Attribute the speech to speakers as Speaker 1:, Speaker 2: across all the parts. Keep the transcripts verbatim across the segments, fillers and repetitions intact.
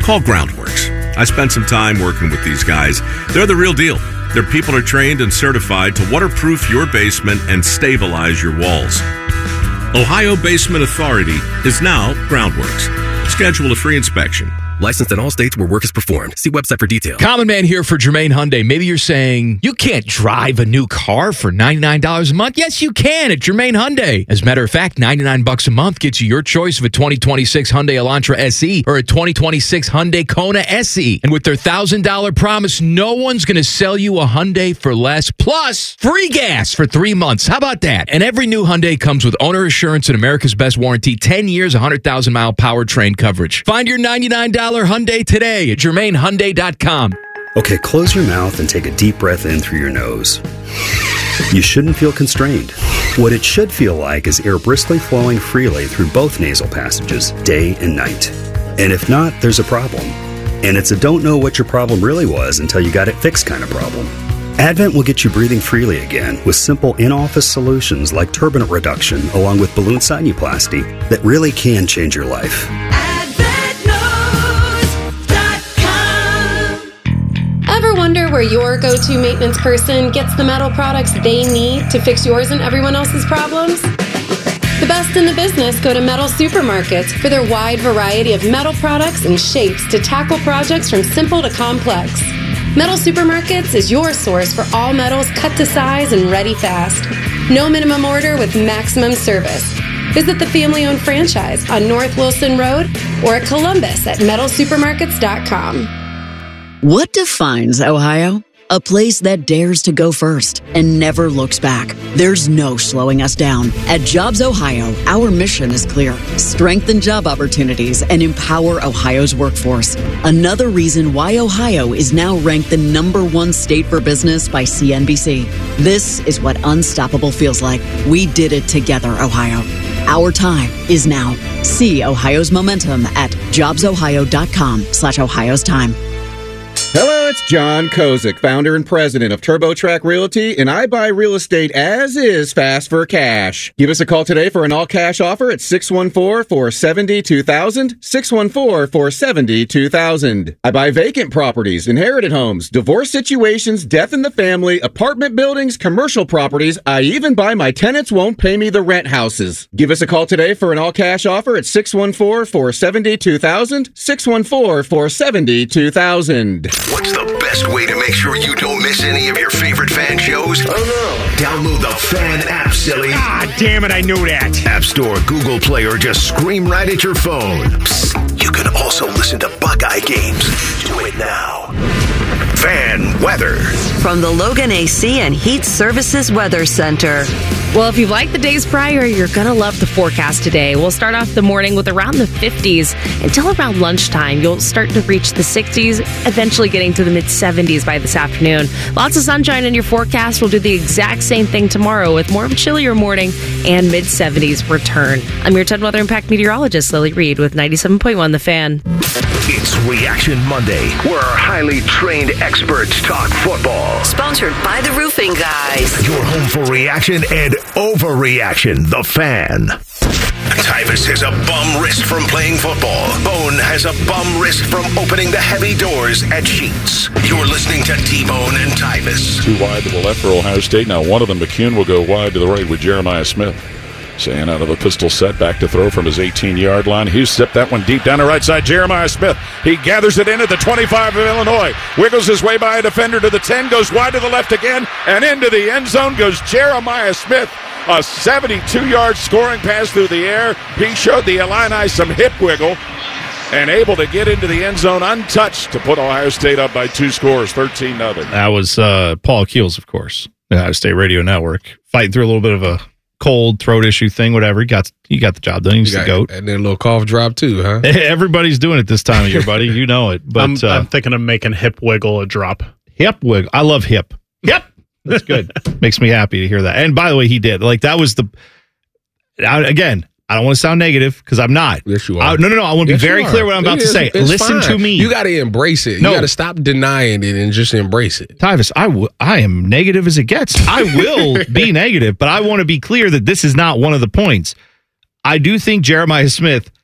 Speaker 1: Call Groundworks. I spent some time working with these guys. They're the real deal. Their people are trained and certified to waterproof your basement and stabilize your walls. Ohio Basement Authority is now Groundworks. Schedule a free inspection.
Speaker 2: Licensed in all states where work is performed. See website for details.
Speaker 3: Common Man here for Germain Hyundai. Maybe you're saying, you can't drive a new car for ninety-nine dollars a month. Yes, you can at Germain Hyundai. As a matter of fact, ninety-nine bucks a month gets you your choice of a twenty twenty-six Hyundai Elantra S E or a twenty twenty-six Hyundai Kona S E. And with their one thousand dollars promise, no one's going to sell you a Hyundai for less. Plus, free gas for three months. How about that? And every new Hyundai comes with owner assurance and America's Best Warranty, ten years, one hundred thousand mile powertrain coverage. Find your ninety-nine dollars Hyundai today at Germain Hyundai dot com.
Speaker 4: Okay, close your mouth and take a deep breath in through your nose. You shouldn't feel constrained. What it should feel like is air briskly flowing freely through both nasal passages, day and night. And if not, there's a problem. And it's a don't know what your problem really was until you got it fixed kind of problem. Advent will get you breathing freely again with simple in-office solutions like turbinate reduction along with balloon sinuplasty that really can change your life.
Speaker 5: Ever wonder where your go-to maintenance person gets the metal products they need to fix yours and everyone else's problems? The best in the business go to Metal Supermarkets for their wide variety of metal products and shapes to tackle projects from simple to complex. Metal Supermarkets is your source for all metals cut to size and ready fast. No minimum order with maximum service. Visit the family-owned franchise on North Wilson Road or at Columbus at metal supermarkets dot com.
Speaker 6: What defines Ohio? A place that dares to go first and never looks back. There's no slowing us down. At Jobs Ohio, our mission is clear. Strengthen job opportunities and empower Ohio's workforce. Another reason why Ohio is now ranked the number one state for business by C N B C. This is what unstoppable feels like. We did it together, Ohio. Our time is now. See Ohio's momentum at jobs ohio dot com slash Ohio's time.
Speaker 7: Hello, it's John Kozik, founder and president of TurboTrack Realty, and I buy real estate as is fast for cash. Give us a call today for an all-cash offer at six one four, four seven zero, two thousand, six one four, four seven zero, two thousand. I buy vacant properties, inherited homes, divorce situations, death in the family, apartment buildings, commercial properties. I even buy my tenants won't pay me the rent houses. Give us a call today for an all-cash offer at six one four, four seven zero, two thousand, six one four, four seven zero, two thousand.
Speaker 8: What's the best way to make sure you don't miss any of your favorite fan shows? Oh no. Download the Fan app, silly.
Speaker 9: Ah, damn it, I knew that.
Speaker 8: App Store, Google Play, or just scream right at your phone. Psst, you can also listen to Buckeye games. Do it now. Fan weather.
Speaker 10: From the Logan A C and Heat Services Weather Center. Well, if you like the days prior, you're going to love the forecast today. We'll start off the morning with around the fifties. Until around lunchtime, you'll start to reach the sixties, eventually getting to the mid-seventies by this afternoon. Lots of sunshine in your forecast. We'll do the exact same thing tomorrow with more of a chillier morning and mid-seventies return. I'm your ten Weather Impact meteorologist, Lily Reed, with ninety-seven point one The Fan.
Speaker 8: It's Reaction Monday, where our highly trained experts talk football.
Speaker 10: Sponsored by the Roofing Guys.
Speaker 8: Your home for reaction and overreaction, The Fan. Tyvus has a bum wrist from playing football. Bone has a bum wrist from opening the heavy doors at Sheets. You're listening to T-Bone and Tyvus.
Speaker 11: Two wide to the left for Ohio State. Now one of them, McCune, will go wide to the right with Jeremiah Smith. Saying out of a pistol set, back to throw from his eighteen-yard line. He stepped that one deep down the right side. Jeremiah Smith, he gathers it in at the twenty-five of Illinois. Wiggles his way by a defender to the ten, goes wide to the left again, and into the end zone goes Jeremiah Smith. A seventy-two-yard scoring pass through the air. He showed the Illini some hip wiggle and able to get into the end zone untouched to put Ohio State up by two scores, thirteen nothing.
Speaker 12: That was uh, Paul Keels, of course, the Ohio State Radio Network, fighting through a little bit of a cold throat issue thing, whatever. He got he got the job done. He's the goat.
Speaker 13: And then a little cough drop too, huh?
Speaker 12: Everybody's doing it this time of year, buddy. You know it. But
Speaker 14: I'm,
Speaker 12: uh,
Speaker 14: I'm thinking of making hip wiggle a drop.
Speaker 12: Hip wiggle. I love hip. Yep. That's good. Makes me happy to hear that. And by the way, he did. Like, that was the... I, again, I don't want to sound negative, because I'm not.
Speaker 13: Yes, you are.
Speaker 12: I, no, no, no. I want to
Speaker 13: yes,
Speaker 12: be very clear what I'm about
Speaker 13: it
Speaker 12: to
Speaker 13: is,
Speaker 12: say. Listen
Speaker 13: fine.
Speaker 12: to me.
Speaker 13: You got to embrace it.
Speaker 12: No.
Speaker 13: You got to stop denying it and just embrace it.
Speaker 12: Tyvus, I, w- I am negative as it gets. I will be negative, but I want to be clear that this is not one of the points. I do think Jeremiah Smith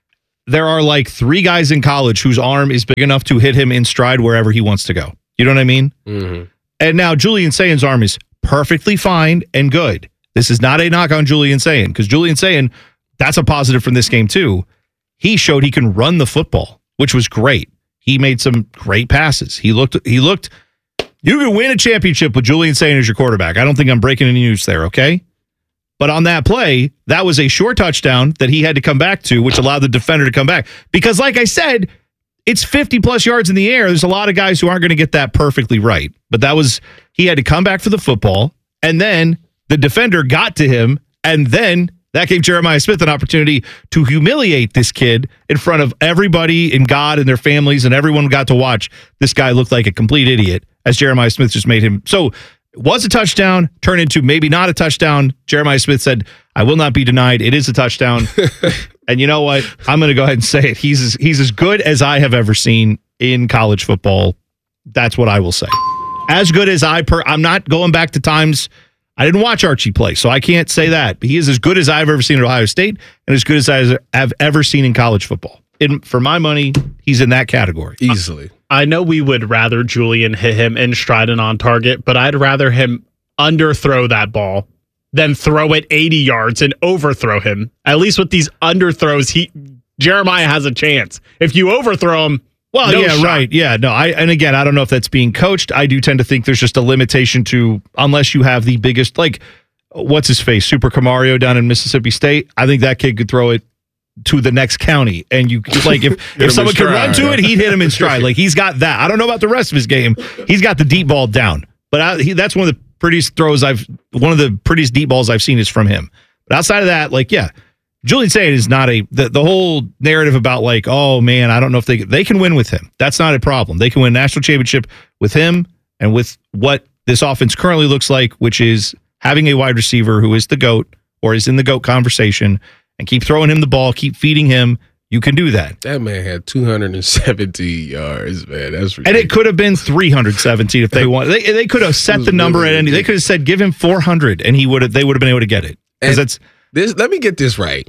Speaker 12: there are like three guys in college whose arm is big enough to hit him in stride wherever he wants to go. You know what I mean?
Speaker 13: Mm-hmm.
Speaker 12: And now Julian Sayen's arm is perfectly fine and good. This is not a knock on Julian Sayen, because Julian Sayen, that's a positive from this game too. He showed he can run the football, which was great. He made some great passes. He looked, he looked, you can win a championship with Julian Sayen as your quarterback. I don't think I'm breaking any news there, okay? But on that play, that was a short touchdown that he had to come back to, which allowed the defender to come back. Because like I said, it's fifty plus yards in the air. There's a lot of guys who aren't going to get that perfectly right. But that was, he had to come back for the football, and then the defender got to him, and then that gave Jeremiah Smith an opportunity to humiliate this kid in front of everybody and God and their families, and everyone got to watch this guy look like a complete idiot as Jeremiah Smith just made him. So it was a touchdown, turned into maybe not a touchdown. Jeremiah Smith said, I will not be denied. It is a touchdown. And you know what? I'm going to go ahead and say it. He's as, he's as good as I have ever seen in college football. That's what I will say. As good as I, per, I'm not going back to times, I didn't watch Archie play, so I can't say that. But he is as good as I've ever seen at Ohio State and as good as I have ever seen in college football. In, for my money, he's in that category.
Speaker 13: Easily.
Speaker 14: I know we would rather Julian hit him in stride and on target, but I'd rather him underthrow that ball than throw it eighty yards and overthrow him. At least with these underthrows, he Jeremiah has a chance. If you overthrow him,
Speaker 12: well,
Speaker 14: no
Speaker 12: yeah,
Speaker 14: shot.
Speaker 12: right. Yeah, no, I and again, I don't know if that's being coached. I do tend to think there's just a limitation to, unless you have the biggest, like, what's his face, Super Camario down in Mississippi State. I think that kid could throw it to the next county, and you like if if someone could run to it, he'd hit him in stride. Like, he's got that. I don't know about the rest of his game. He's got the deep ball down, but I, he, that's one of the prettiest throws I've. One of the prettiest deep balls I've seen is from him. But outside of that, like, yeah. Julian Sayen is not a the, the whole narrative about like, oh man, I don't know if they they can win with him. That's not a problem. They can win a national championship with him and with what this offense currently looks like, which is having a wide receiver who is the GOAT or is in the GOAT conversation, and keep throwing him the ball, keep feeding him. You can do that.
Speaker 13: That man had two hundred seventy yards, man. That's ridiculous.
Speaker 12: And it could have been three hundred seventeen if they wanted. They, they could have set the number really at any. They could have said give him four hundred, and he would have. They would have been able to get it. Because that's.
Speaker 13: This, let me get this right.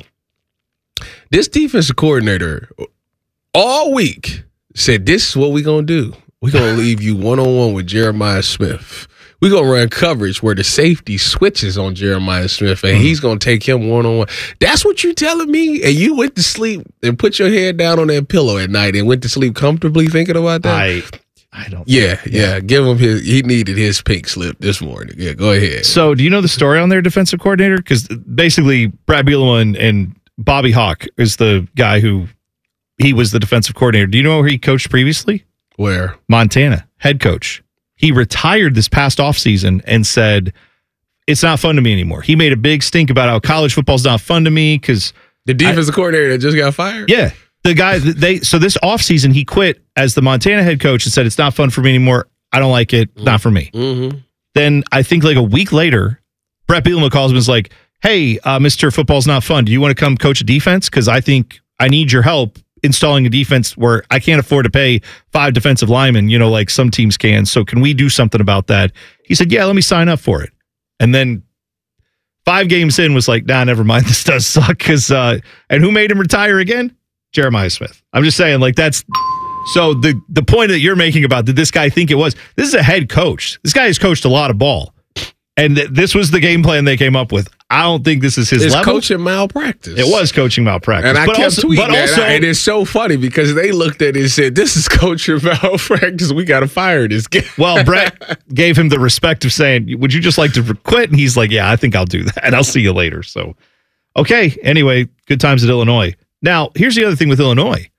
Speaker 13: This defensive coordinator all week said, this is what we're going to do. We're going to leave you one-on-one with Jeremiah Smith. We're going to run coverage where the safety switches on Jeremiah Smith, and mm-hmm. he's going to take him one-on-one. That's what you telling me? And you went to sleep and put your head down on that pillow at night and went to sleep comfortably thinking about that?
Speaker 12: I I don't
Speaker 13: Yeah, yeah, yeah. Give him his, he needed his pink slip this morning. Yeah, go ahead.
Speaker 12: So do you know the story on their defensive coordinator? Because basically Brad Bielema and, and Bobby Hawk is the guy who, he was the defensive coordinator. Do you know where he coached previously?
Speaker 13: Where?
Speaker 12: Montana, head coach. He retired this past offseason and said, it's not fun to me anymore. He made a big stink about how college football's not fun to me because...
Speaker 13: The defensive I, coordinator that just got fired?
Speaker 12: Yeah. The guy, they so this offseason, he quit as the Montana head coach and said, it's not fun for me anymore. I don't like it. Mm-hmm. Not for me.
Speaker 13: Mm-hmm.
Speaker 12: Then I think like a week later, Brett Bielema calls him and is like, hey, uh, Mister Football's not fun. Do you want to come coach a defense? Because I think I need your help installing a defense where I can't afford to pay five defensive linemen, you know, like some teams can. So can we do something about that? He said, yeah, let me sign up for it. And then five games in was like, nah, never mind. This does suck. Because uh, and who made him retire again? Jeremiah Smith. I'm just saying, like, that's so the the point that you're making about did this guy think it was? This is a head coach. This guy has coached a lot of ball, and th- this was the game plan they came up with. I don't think this is his
Speaker 13: it's
Speaker 12: level.
Speaker 13: Coaching malpractice.
Speaker 12: It was coaching malpractice,
Speaker 13: and I
Speaker 12: but
Speaker 13: kept
Speaker 12: also,
Speaker 13: tweeting
Speaker 12: but
Speaker 13: that,
Speaker 12: also,
Speaker 13: and it's so funny because they looked at it and said, "This is coaching malpractice. We got to fire this guy."
Speaker 12: Well, Brett gave him the respect of saying, "Would you just like to quit?" And he's like, "Yeah, I think I'll do that. I'll see you later." So, okay. Anyway, good times at Illinois. Now, here's the other thing with Illinois.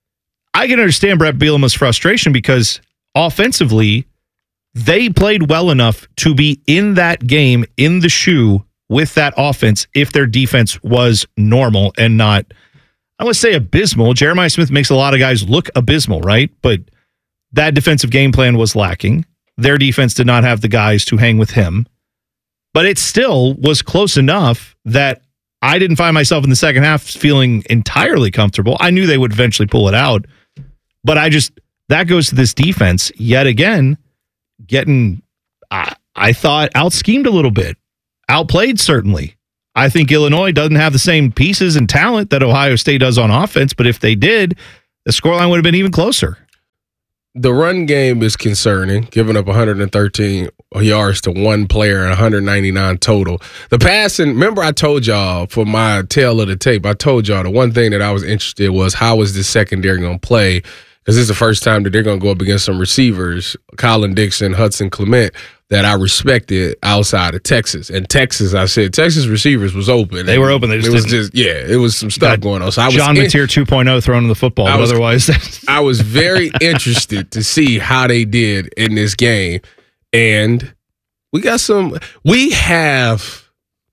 Speaker 12: I can understand Brett Bielema's frustration because offensively, they played well enough to be in that game, in the shoe with that offense if their defense was normal and not, I would say abysmal. Jeremiah Smith makes a lot of guys look abysmal, right? But that defensive game plan was lacking. Their defense did not have the guys to hang with him. But it still was close enough that I didn't find myself in the second half feeling entirely comfortable. I knew they would eventually pull it out. But I just, that goes to this defense yet again, getting, I, I thought, out-schemed a little bit. Outplayed, certainly. I think Illinois doesn't have the same pieces and talent that Ohio State does on offense, but if they did, the scoreline would have been even closer.
Speaker 13: The run game is concerning, giving up one hundred thirteen yards to one player and one hundred ninety-nine total. The passing, remember I told y'all for my tail of the tape, I told y'all the one thing that I was interested was how is this secondary going to play? Because this is the first time that they're going to go up against some receivers, Colin Dixon, Hudson Clement, that I respected outside of Texas. And Texas, I said, Texas receivers was open.
Speaker 12: They were open. They just
Speaker 13: it was
Speaker 12: didn't.
Speaker 13: just, yeah, it was some stuff going on. So I was
Speaker 12: John
Speaker 13: in,
Speaker 12: Mateer two point oh throwing the football,
Speaker 13: I
Speaker 12: but
Speaker 13: was,
Speaker 12: otherwise.
Speaker 13: I was very interested to see how they did in this game. And we got some, we have,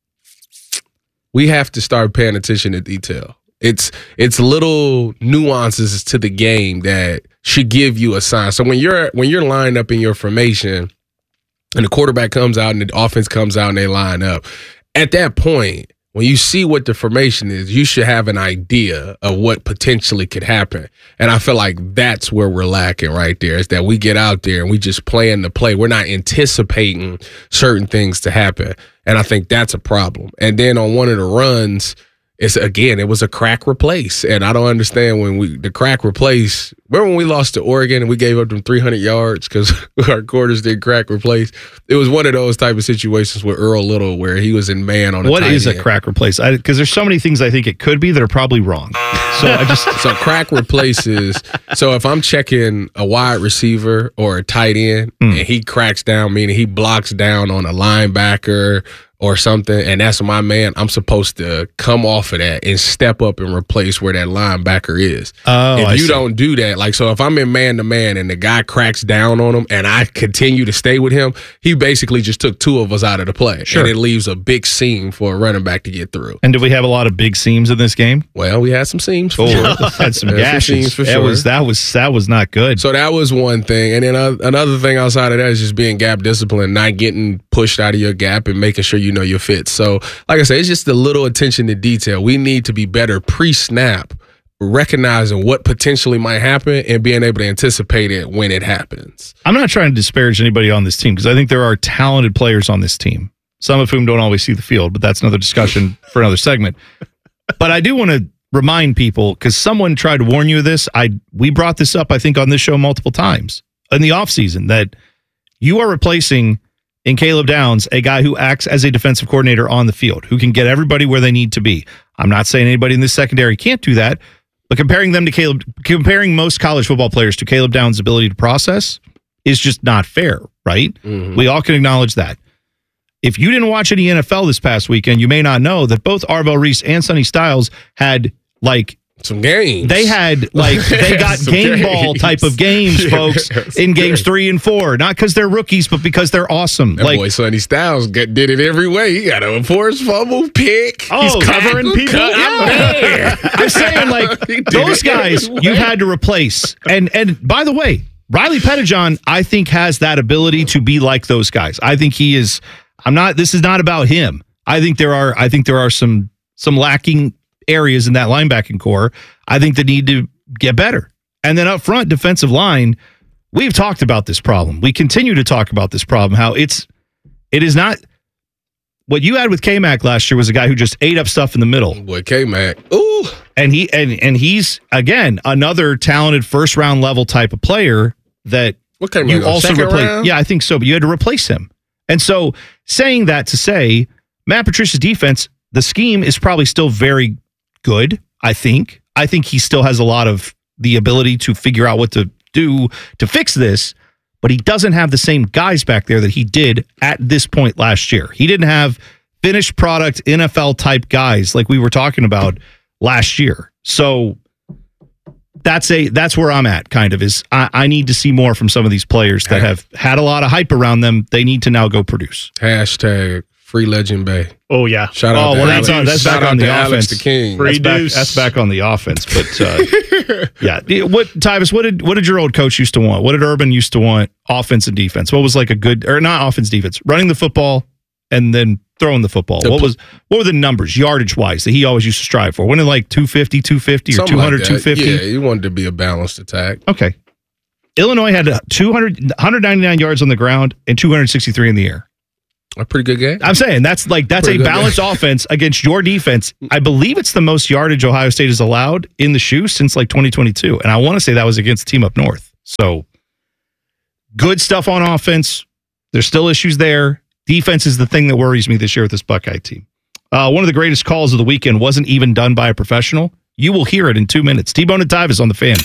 Speaker 13: we have to start paying attention to detail. It's it's little nuances to the game that should give you a sign. So when you're when you're lined up in your formation and the quarterback comes out and the offense comes out and they line up, at that point, when you see what the formation is, you should have an idea of what potentially could happen. And I feel like that's where we're lacking right there, is that we get out there and we just play in the play. We're not anticipating certain things to happen. And I think that's a problem. And then on one of the runs, it's again, it was a crack replace. And I don't understand when we, the crack replace, remember when we lost to Oregon and we gave up them three hundred yards because our quarters did crack replace? It was one of those type of situations with Earl Little where he was in man on a
Speaker 12: What
Speaker 13: tight
Speaker 12: is a
Speaker 13: end.
Speaker 12: crack replace? Because there's so many things I think it could be that are probably wrong. So I just
Speaker 13: So crack replaces. So if I'm checking a wide receiver or a tight end
Speaker 12: Mm.
Speaker 13: and he cracks down, meaning he blocks down on a linebacker or something, and that's my man, I'm supposed to come off of that and step up and replace where that linebacker is.
Speaker 12: Oh,
Speaker 13: if
Speaker 12: I
Speaker 13: you
Speaker 12: see.
Speaker 13: don't do that, like, so if I'm in man-to-man and the guy cracks down on him and I continue to stay with him, he basically just took two of us out of the play.
Speaker 12: Sure.
Speaker 13: And it leaves a big seam for a running back to get through.
Speaker 12: And did we have a lot of big seams in this game?
Speaker 13: Well, we had some seams for
Speaker 12: Oh,
Speaker 13: sure.
Speaker 12: had some
Speaker 13: Had
Speaker 12: gashes.
Speaker 13: seams for
Speaker 12: that
Speaker 13: sure.
Speaker 12: was that was that was not good.
Speaker 13: So that was one thing. And then uh, another thing outside of that is just being gap disciplined, not getting pushed out of your gap and making sure you know your fit. So like I said, it's just a little attention to detail. We need to be better pre-snap, recognizing what potentially might happen and being able to anticipate it when it happens.
Speaker 12: I'm not trying to disparage anybody on this team because I think there are talented players on this team, some of whom don't always see the field, but that's another discussion for another segment. But I do want to remind people, because someone tried to warn you of this. I we brought this up, I think, on this show multiple times in the offseason, that you are replacing in Caleb Downs a guy who acts as a defensive coordinator on the field, who can get everybody where they need to be. I'm not saying anybody in this secondary can't do that, but comparing them to Caleb, comparing most college football players to Caleb Downs' ability to process is just not fair, right?
Speaker 13: Mm-hmm.
Speaker 12: We all can acknowledge that. If you didn't watch any N F L this past weekend, you may not know that both Arvell Reese and Sonny Styles had like
Speaker 13: some games.
Speaker 12: They had like they got
Speaker 13: Some
Speaker 12: game ball
Speaker 13: games.
Speaker 12: type of games, folks,
Speaker 13: Yes,
Speaker 12: in games
Speaker 13: yes.
Speaker 12: three and four. Not because they're rookies, but because they're awesome.
Speaker 13: That
Speaker 12: like
Speaker 13: boy Sonny Styles got, did it every way. He got a forced fumble, pick.
Speaker 12: Oh,
Speaker 13: He's covering
Speaker 12: tackle,
Speaker 13: people.
Speaker 12: cut.
Speaker 13: I'm there.
Speaker 12: I'm saying, like,
Speaker 13: He did
Speaker 12: those
Speaker 13: it
Speaker 12: guys
Speaker 13: every
Speaker 12: you
Speaker 13: way.
Speaker 12: had to replace. And and by the way, Riley Pettijohn, I think, has that ability to be like those guys. I think he is. I'm not. This is not about him. I think there are. I think there are some some lacking areas in that linebacking core. I think they need to get better. And then up front, defensive line. We've talked about this problem. We continue to talk about this problem. How it's it is not. What you had with K-Mac last year was a guy who just ate up stuff in the middle.
Speaker 13: Boy, K-Mac. Ooh.
Speaker 12: And he and and he's again another talented first round level type of player that
Speaker 13: What K-Mac
Speaker 12: you
Speaker 13: go,
Speaker 12: also
Speaker 13: second
Speaker 12: replace.
Speaker 13: round?
Speaker 12: Yeah, I think so. But you had to replace him. And so saying that to say Matt Patricia's defense, the scheme is probably still very good. I think. I think he still has a lot of the ability to figure out what to do to fix this. But he doesn't have the same guys back there that he did at this point last year. He didn't have finished product N F L type guys like we were talking about last year. So that's a that's where I'm at, kind of, is I, I need to see more from some of these players that have had a lot of hype around them. They need to now go produce.
Speaker 13: Hashtag Free Legend Bay.
Speaker 14: Oh, yeah.
Speaker 13: Shout out
Speaker 12: Oh,
Speaker 13: to
Speaker 12: well,
Speaker 13: Alex.
Speaker 12: that's on- that's
Speaker 13: Shout
Speaker 12: back
Speaker 13: out
Speaker 12: on
Speaker 13: to
Speaker 12: the
Speaker 13: Alex
Speaker 12: offense.
Speaker 13: the King.
Speaker 14: Free
Speaker 12: That's back,
Speaker 14: deuce.
Speaker 12: that's back on the offense. But uh, yeah, what Tyvis, what did what did your old coach used to want? What did Urban used to want? Offense and defense. What was like a good or not offense defense? Running the football and then throwing the football.
Speaker 13: The
Speaker 12: What
Speaker 13: pl-
Speaker 12: was what were the numbers yardage wise that he always used to strive for? Wasn't it like two fifty, two fifty or
Speaker 13: Something
Speaker 12: two hundred,
Speaker 13: like
Speaker 12: two
Speaker 13: that.
Speaker 12: fifty?
Speaker 13: Yeah, he wanted to be a balanced attack.
Speaker 12: Okay. Illinois had two hundred, one hundred ninety-nine yards on the ground and two hundred sixty-three in the air.
Speaker 13: A pretty good game.
Speaker 12: I'm saying that's like that's
Speaker 13: Pretty
Speaker 12: a
Speaker 13: good
Speaker 12: balanced
Speaker 13: game.
Speaker 12: offense against your defense. I believe it's the most yardage Ohio State has allowed in the shoe since like twenty twenty-two. And I want to say that was against Team Up North. So good stuff on offense. There's still issues there. Defense is the thing that worries me this year with this Buckeye team. Uh, one of the greatest calls of the weekend wasn't even done by a professional. You will hear it in two minutes. T-Bone and Tyvis on the Fan.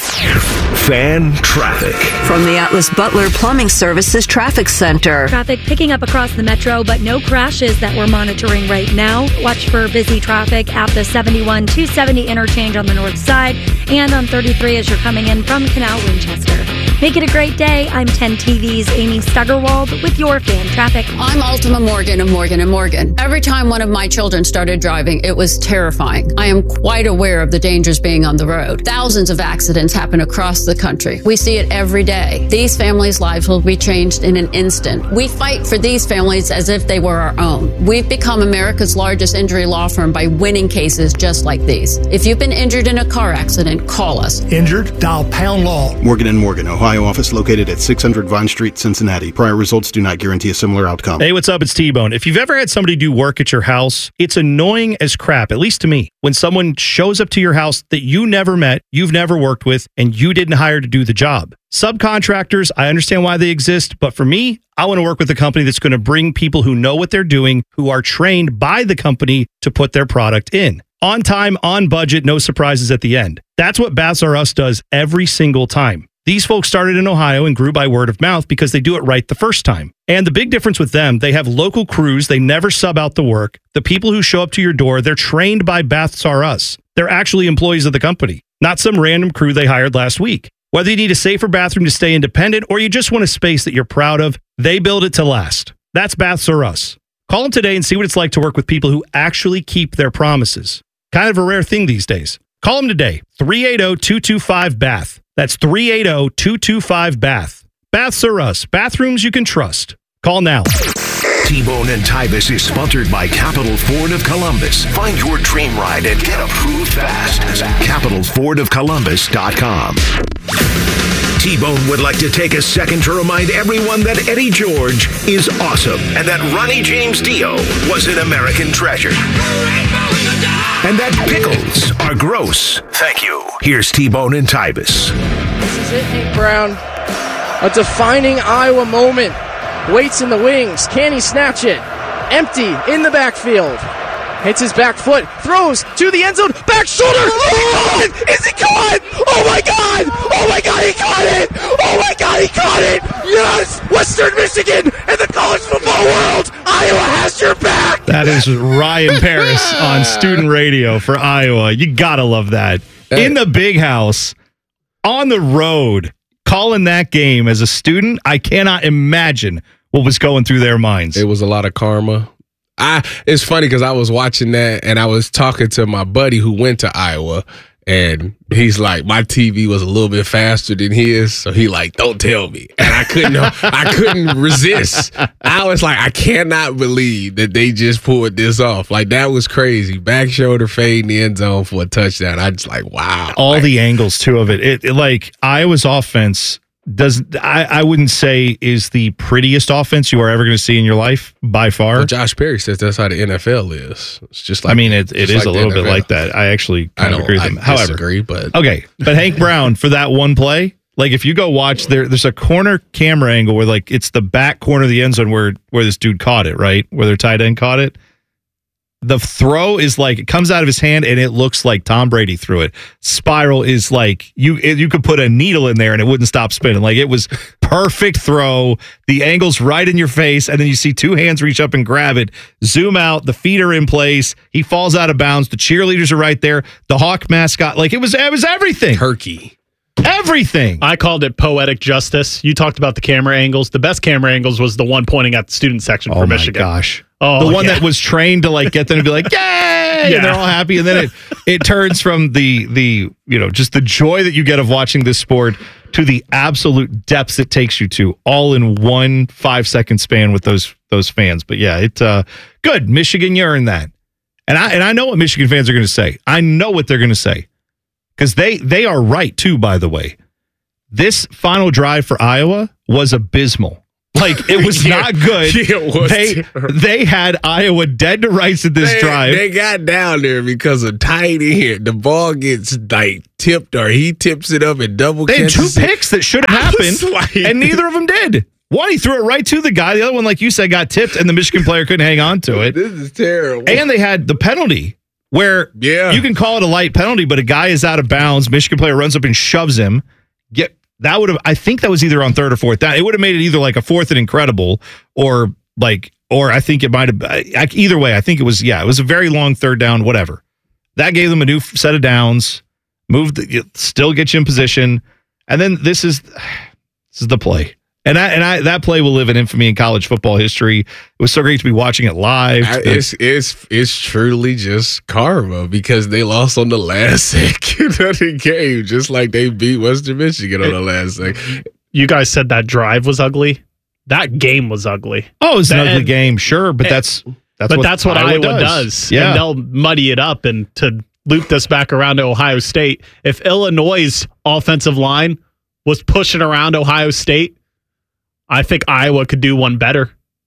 Speaker 8: Fan traffic.
Speaker 15: From the Atlas Butler Plumbing Services Traffic Center.
Speaker 16: Traffic picking up across the metro, but no crashes that we're monitoring right now. Watch for busy traffic at the seventy-one two seventy interchange on the north side and on thirty-three as you're coming in from Canal Winchester. Make it a great day. I'm ten T V's Amy Stuggerwald with your Fan Traffic.
Speaker 17: I'm Ultima Morgan of Morgan and Morgan. Every time one of my children started driving, it was terrifying. I am quite aware of the dangers being on the road. Thousands of accidents happen across the country. We see it every day. These families' lives will be changed in an instant. We fight for these families as if they were our own. We've become America's largest injury law firm by winning cases just like these. If you've been injured in a car accident, call us.
Speaker 18: Injured? Dial pound law.
Speaker 19: Morgan and Morgan, Ohio office located at six hundred Vine Street, Cincinnati. Prior results do not guarantee a similar outcome.
Speaker 12: Hey, what's up? It's T-Bone. If you've ever had somebody do work at your house, it's annoying as crap, at least to me, when someone shows up to your house that you never met, you've never worked with, and you didn't hire to do the job. Subcontractors, I understand why they exist, but for me, I want to work with a company that's going to bring people who know what they're doing, who are trained by the company to put their product in. On time, on budget, no surprises at the end. That's what Baths R Us does every single time. These folks started in Ohio and grew by word of mouth because they do it right the first time. And the big difference with them, they have local crews. They never sub out the work. The people who show up to your door, they're trained by Baths R Us. They're actually employees of the company, not some random crew they hired last week. Whether you need a safer bathroom to stay independent or you just want a space that you're proud of, they build it to last. That's Baths R Us. Call them today and see what it's like to work with people who actually keep their promises. Kind of a rare thing these days. Call them today, three eight zero, two two five, B A T H. That's three eight zero, two two five, B A T H. Baths R Us. Bathrooms you can trust. Call now.
Speaker 8: T-Bone and Tyvis is sponsored by Capital Ford of Columbus. Find your dream ride and get approved fast at capital ford of columbus dot com. T-Bone would like to take a second to remind everyone that Eddie George is awesome and that Ronnie James Dio was an American treasure. And that pickles are gross. Thank you. Here's T-Bone and Tyvis.
Speaker 20: This is it, Hank Brown. A defining Iowa moment. Waits in the wings. Can he snatch it? Empty in the backfield. Hits his back foot. Throws to the end zone. Back shoulder. Oh, he caught it. Is he caught? Oh, my God. Oh, my God. He caught it. Oh, my God. He caught it. Yes. Western Michigan and the college football world. Iowa has your back.
Speaker 12: That is Ryan Paris on student radio for Iowa. You got to love that. In the big house, on the road, calling that game as a student, I cannot imagine what was going through their minds.
Speaker 13: It was a lot of karma. I it's funny because I was watching that and I was talking to my buddy who went to Iowa, and he's like, my T V was a little bit faster than his, so he like, don't tell me. And I couldn't I couldn't resist. I was like, I cannot believe that they just pulled this off. Like, that was crazy. Back shoulder fade in the end zone for a touchdown. I just like, wow.
Speaker 12: All
Speaker 13: like,
Speaker 12: the angles too of it. It, it like Iowa's offense does I, I wouldn't say is the prettiest offense you are ever going to see in your life by far.
Speaker 13: Well, Josh Perry says that's how the N F L is. It's just like
Speaker 12: I mean, it, it is
Speaker 13: like
Speaker 12: a little
Speaker 13: bit
Speaker 12: like that. I actually kind
Speaker 13: I
Speaker 12: of agree with him.
Speaker 13: I
Speaker 12: However,
Speaker 13: disagree, but
Speaker 12: okay, but Hank Brown for that one play, like if you go watch there, there's a corner camera angle where like it's the back corner of the end zone where where this dude caught it, right? Where their tight end caught it. The throw is like it comes out of his hand and it looks like Tom Brady threw it. Spiral is like you it, you could put a needle in there and it wouldn't stop spinning. Like it was perfect throw. The angle's right in your face, and then you see two hands reach up and grab it. Zoom out. The feet are in place. He falls out of bounds. The cheerleaders are right there. The Hawk mascot. Like it was it was everything.
Speaker 13: Turkey.
Speaker 12: Everything.
Speaker 14: I called it poetic justice. You talked about the camera angles. The best camera angles was the one pointing at the student section
Speaker 12: oh
Speaker 14: for
Speaker 12: my
Speaker 14: Michigan.
Speaker 12: Gosh.
Speaker 14: Oh,
Speaker 12: the one
Speaker 14: yeah.
Speaker 12: that was trained to like get them to be like, yay! Yeah. And they're all happy. And then it, it turns from the, the, you know, just the joy that you get of watching this sport to the absolute depths it takes you to, all in one five second span with those, those fans. But yeah, it, uh, good. Michigan, you earned that. And I, and I know what Michigan fans are going to say. I know what they're going to say. Because they, they are right, too, by the way. This final drive for Iowa was abysmal. Like, it was
Speaker 13: Yeah.
Speaker 12: not good.
Speaker 13: Yeah, it was
Speaker 12: they
Speaker 13: terrible.
Speaker 12: they had Iowa dead to rights at this
Speaker 13: they,
Speaker 12: drive.
Speaker 13: They got down there because of tight end. The ball gets like tipped, or he tips it up and double
Speaker 12: They had two
Speaker 13: catches it.
Speaker 12: picks that should have
Speaker 13: I was
Speaker 12: happened,
Speaker 13: like-
Speaker 12: and neither of them did. One, he threw it right to the guy. The other one, like you said, got tipped, and the Michigan player couldn't hang on to it.
Speaker 13: This is terrible.
Speaker 12: And they had the penalty where
Speaker 13: Yeah.
Speaker 12: you can call it a light penalty, but a guy is out of bounds. Michigan player runs up and shoves him. Get that would have. I think that was either on third or fourth down. It would have made it either like a fourth and incredible, or like, or I think it might have. I- Either way, I think it was. Yeah, it was a very long third down. Whatever. That gave them a new set of downs. Moved, the, still get you in position, and then this is this is the play. And I and I that play will live in infamy in college football history. It was so great to be watching it live.
Speaker 13: I- it's it's it's truly just karma because they lost on the last second of the game, just like they beat Western Michigan on the last second.
Speaker 14: You guys said that drive was ugly. That game was ugly.
Speaker 12: Oh, it's an
Speaker 14: That-
Speaker 12: ugly game, sure, but
Speaker 14: and-
Speaker 12: that's that's
Speaker 14: but
Speaker 12: what
Speaker 14: that's what Iowa,
Speaker 12: Iowa
Speaker 14: does.
Speaker 12: Yeah,
Speaker 14: And they'll muddy it up. And to loop this back around to Ohio State, if Illinois' offensive line was pushing around Ohio State, I think Iowa could do one better.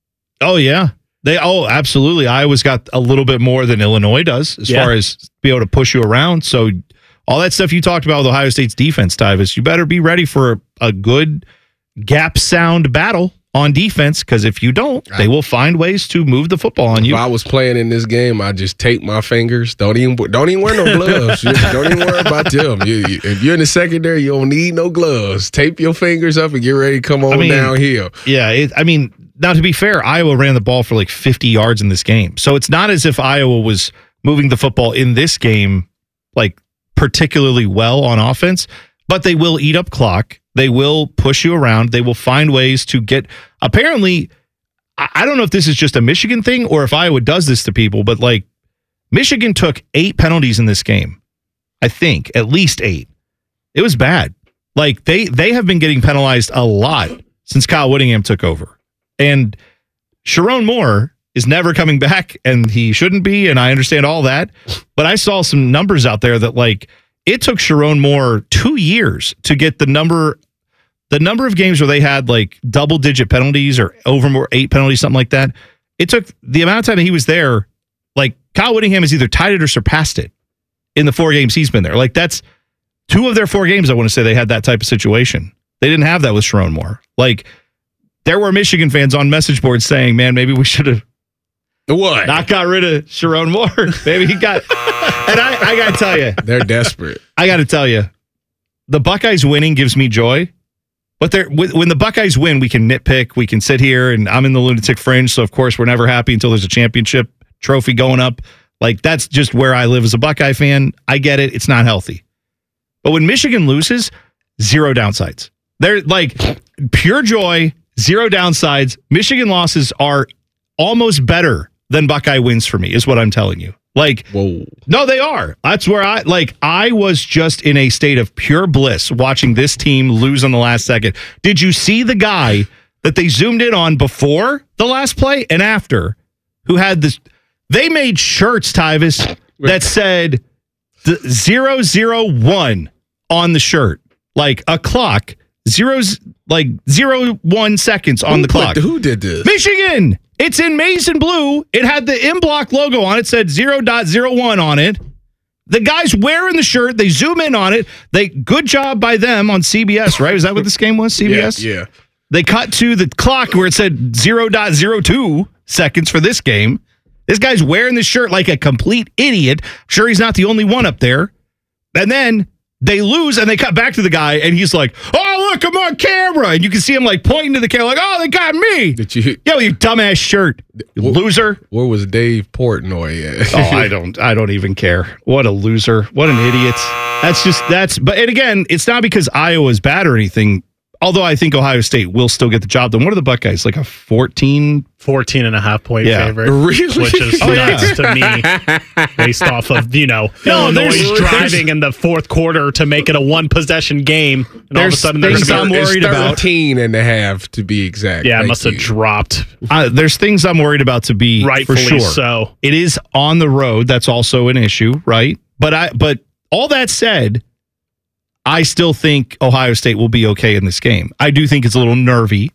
Speaker 12: oh yeah, they oh absolutely. Iowa's got a little bit more than Illinois does as
Speaker 14: Yeah.
Speaker 12: far as be able to push you around. So all that stuff you talked about with Ohio State's defense, Tyvis, you better be ready for a, a good gap sound battle on defense, because if you don't, they will find ways to move the football on you.
Speaker 13: If I was playing in this game, I just tape my fingers. Don't even don't even wear no gloves. You- don't even worry about them. You, you- if you're in the secondary, you don't need no gloves. Tape your fingers up and get ready to come on
Speaker 12: I mean,
Speaker 13: downhill.
Speaker 12: Yeah, it, I mean, now to be fair, Iowa ran the ball for like fifty yards in this game. So it's not as if Iowa was moving the football in this game like particularly well on offense, but they will eat up clock. They will push you around. They will find ways to get, apparently, I I don't know if this is just a Michigan thing or if Iowa does this to people, but like Michigan took eight penalties in this game. I think at least eight. It was bad. Like they they have been getting penalized a lot since Kyle Whittingham took over. And Sharon Moore is never coming back, and he shouldn't be, and I understand all that. But I saw some numbers out there that like it took Sharon Moore two years to get the number the number of games where they had like double digit penalties or over more eight penalties, something like that. It took the amount of time that he was there, like Kyle Whittingham has either tied it or surpassed it in the four games he's been there. Like that's two of their four games, I want to say they had that type of situation. They didn't have that with Sharon Moore. Like there were Michigan fans on message boards saying, man, maybe we should have
Speaker 13: What?
Speaker 12: not got rid of Sharon Moore. Maybe he got, and I, I got to tell you,
Speaker 13: They're desperate.
Speaker 12: I got to tell you, the Buckeyes winning gives me joy. But they're, when the Buckeyes win, we can nitpick. We can sit here, and I'm in the lunatic fringe. So, of course, we're never happy until there's a championship trophy going up. Like, that's just where I live as a Buckeye fan. I get it. It's not healthy. But when Michigan loses, zero downsides. They're like pure joy, zero downsides. Michigan losses are almost better than Buckeye wins for me, is what I'm telling you. Like,
Speaker 13: Whoa.
Speaker 12: no, they are. That's where I, like, I was just in a state of pure bliss watching this team lose on the last second. Did you see the guy that they zoomed in on before the last play and after who had this? They made shirts, Tyvis, that said the zero zero one on the shirt, like a clock, zeros, like zero one seconds on
Speaker 13: Who
Speaker 12: the
Speaker 13: put-
Speaker 12: clock.
Speaker 13: Who did this?
Speaker 12: Michigan. It's in maize and blue. It had the M-Block logo on it, said zero point zero one on it. The guy's wearing the shirt. They zoom in on it. They good job by them on C B S, right? Is that what this game was? C B S?
Speaker 13: Yeah, yeah.
Speaker 12: They cut to the clock where it said zero point zero two seconds for this game. This guy's wearing this shirt like a complete idiot. Sure, he's not the only one up there. And then they lose and they cut back to the guy and he's like, oh, look, I'm on camera. And you can see him like pointing to the camera like, oh, they got me.
Speaker 13: Did you?
Speaker 12: Yo, you dumbass shirt. You loser.
Speaker 13: Where was Dave Portnoy at?
Speaker 12: Oh, I don't I don't even care. What a loser. What an idiot. That's just that's but and again, it's not because Iowa's bad or anything. Although I think Ohio State will still get the job done. What are the Buckeyes? Like a fourteen?
Speaker 14: fourteen and a half point
Speaker 12: Yeah.
Speaker 14: favorite.
Speaker 13: Really?
Speaker 14: Which is
Speaker 12: Oh,
Speaker 14: nuts to me based off of, you know,
Speaker 12: No,
Speaker 14: Illinois
Speaker 12: there's-
Speaker 14: driving
Speaker 12: there's-
Speaker 14: in the fourth quarter to make it a one possession game. And all of a
Speaker 12: There's
Speaker 14: sudden
Speaker 12: things
Speaker 14: there's
Speaker 12: I'm
Speaker 13: It's
Speaker 12: worried about.
Speaker 13: thirteen and a half to be exact.
Speaker 14: Yeah, it
Speaker 13: Thank
Speaker 14: must have
Speaker 13: you.
Speaker 14: dropped.
Speaker 12: Uh, there's things I'm worried about to be
Speaker 14: Rightfully
Speaker 12: for sure.
Speaker 14: so.
Speaker 12: It is on the road. That's also an issue, right? But I but all that said, I still think Ohio State will be okay in this game. I do think it's a little nervy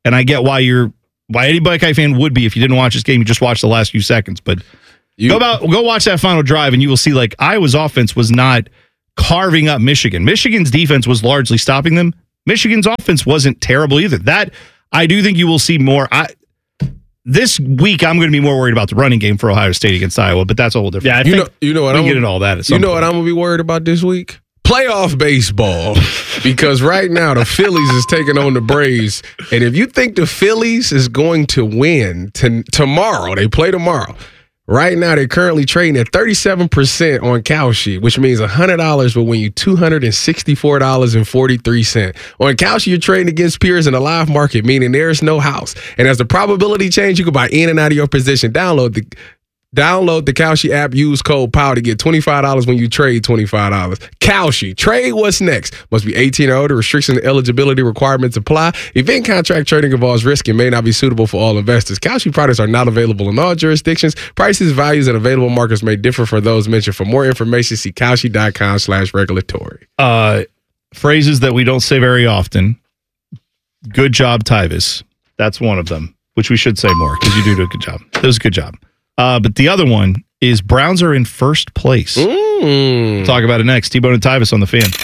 Speaker 12: and I get why you're why any Buckeye fan would be if you didn't watch this game. You just watched the last few seconds, but you, go about go watch that final drive, and you will see like Iowa's offense was not carving up Michigan. Michigan's defense was largely stopping them. Michigan's offense wasn't terrible either. That I do think you will see more. I, this week, I'm going to be more worried about the running game for Ohio State against Iowa, but that's a whole different.
Speaker 13: Yeah, I you think know, you know what
Speaker 12: we
Speaker 13: I'm
Speaker 12: get into all that. At some
Speaker 13: you know
Speaker 12: point.
Speaker 13: what I'm going to be worried about this week? Playoff baseball, because right now the Phillies is taking on the Braves, and if you think the Phillies is going to win t- tomorrow, they play tomorrow. Right now, they're currently trading at thirty-seven percent on Kalshi, which means one hundred dollars will win you two hundred sixty-four dollars and forty-three cents. On Kalshi, you're trading against peers in a live market, meaning there is no house. And as the probability change, you can buy in and out of your position. Download the Download the Kalshi app, use code POW to get twenty-five dollars when you trade twenty-five dollars. Kalshi, trade what's next. Must be eighteen or older. Restrictions and eligibility requirements apply. Event contract trading involves risk and may not be suitable for all investors. Kalshi products are not available in all jurisdictions. Prices, values, and available markets may differ for those mentioned. For more information, see kalshi.com slash regulatory.
Speaker 12: Uh, phrases that we don't say very often. Good job, Tyvis. That's one of them, which we should say more because you do do a good job. That was a good job. Uh, but the other one is Browns are in first place.
Speaker 13: Mm.
Speaker 12: We'll talk about it next. T-Bone and Tyvis on the Fan.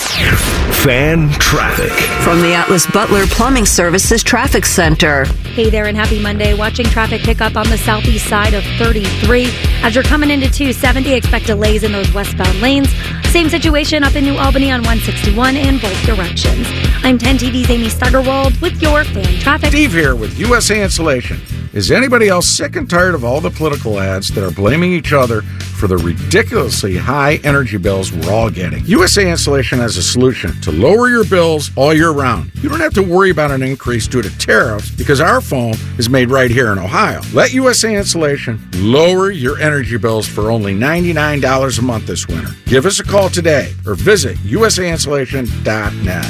Speaker 8: Fan traffic.
Speaker 15: From the Atlas Butler Plumbing Services Traffic Center.
Speaker 16: Hey there and happy Monday. Watching traffic pick up on the southeast side of thirty-three. As you're coming into two seventy, expect delays in those westbound lanes. Same situation up in New Albany on one sixty-one in both directions. I'm ten T V's Amy Steigerwald with your Fan Traffic.
Speaker 21: Steve here with U S A Insulation. Is anybody else sick and tired of all the political ads that are blaming each other for the ridiculously high energy bills we're all getting? U S A Insulation has a solution to lower your bills all year round. You don't have to worry about an increase due to tariffs because our foam is made right here in Ohio. Let U S A Insulation lower your energy bills for only ninety-nine dollars a month this winter. Give us a call today or visit U S A insulation dot net.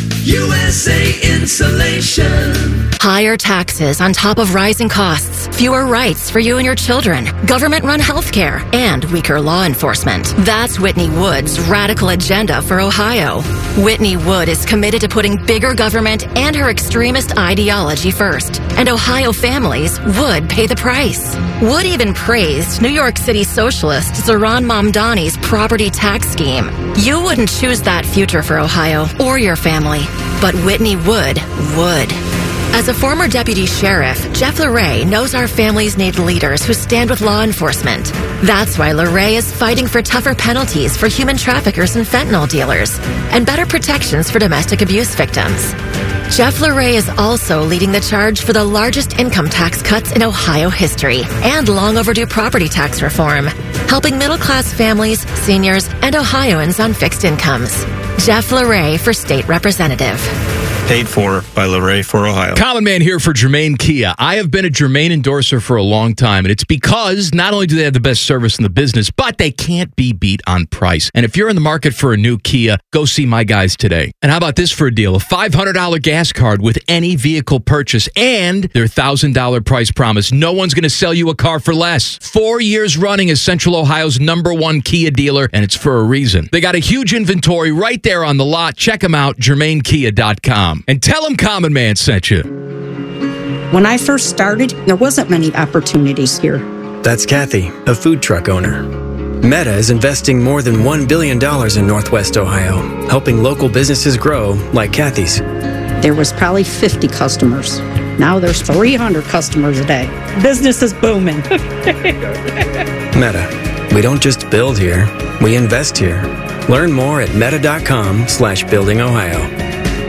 Speaker 22: U S A Insulation.
Speaker 23: Higher taxes on top of rising costs, fewer rights for you and your children, government-run healthcare, and weaker law enforcement. That's Whitney Wood's radical agenda for Ohio. Whitney Wood is committed to putting bigger government and her extremist ideology first, and Ohio families would pay the price. Wood even praised New York City socialist Zohran Mamdani's property tax scheme. You wouldn't choose that future for Ohio or your family, but Whitney Wood would. As a former deputy sheriff, Jeff LaRae knows our families need leaders who stand with law enforcement. That's why LaRae is fighting for tougher penalties for human traffickers and fentanyl dealers, and better protections for domestic abuse victims. Jeff LaRae is also leading the charge for the largest income tax cuts in Ohio history and long overdue property tax reform, helping middle-class families, seniors, and Ohioans on fixed incomes. Jeff LaRae for state representative.
Speaker 24: Paid for by LaRae for Ohio.
Speaker 3: Common Man here for Germain Kia. I have been a Germain endorser for a long time, and it's because not only do they have the best service in the business, but they can't be beat on price. And if you're in the market for a new Kia, go see my guys today. And how about this for a deal? A five hundred dollars gas card with any vehicle purchase and their one thousand dollars price promise. No one's going to sell you a car for less. Four years running as Central Ohio's number one Kia dealer, and it's for a reason. They got a huge inventory right there on the lot. Check them out, germain kia dot com. And tell them Common Man sent you.
Speaker 25: When I first started, there wasn't many opportunities here.
Speaker 26: That's Kathy, a food truck owner. Meta is investing more than one billion dollars in Northwest Ohio, helping local businesses grow like Kathy's.
Speaker 25: There was probably fifty customers. Now there's three hundred customers a day. Business is booming.
Speaker 26: Meta. We don't just build here, we invest here. Learn more at meta.com slash building Ohio.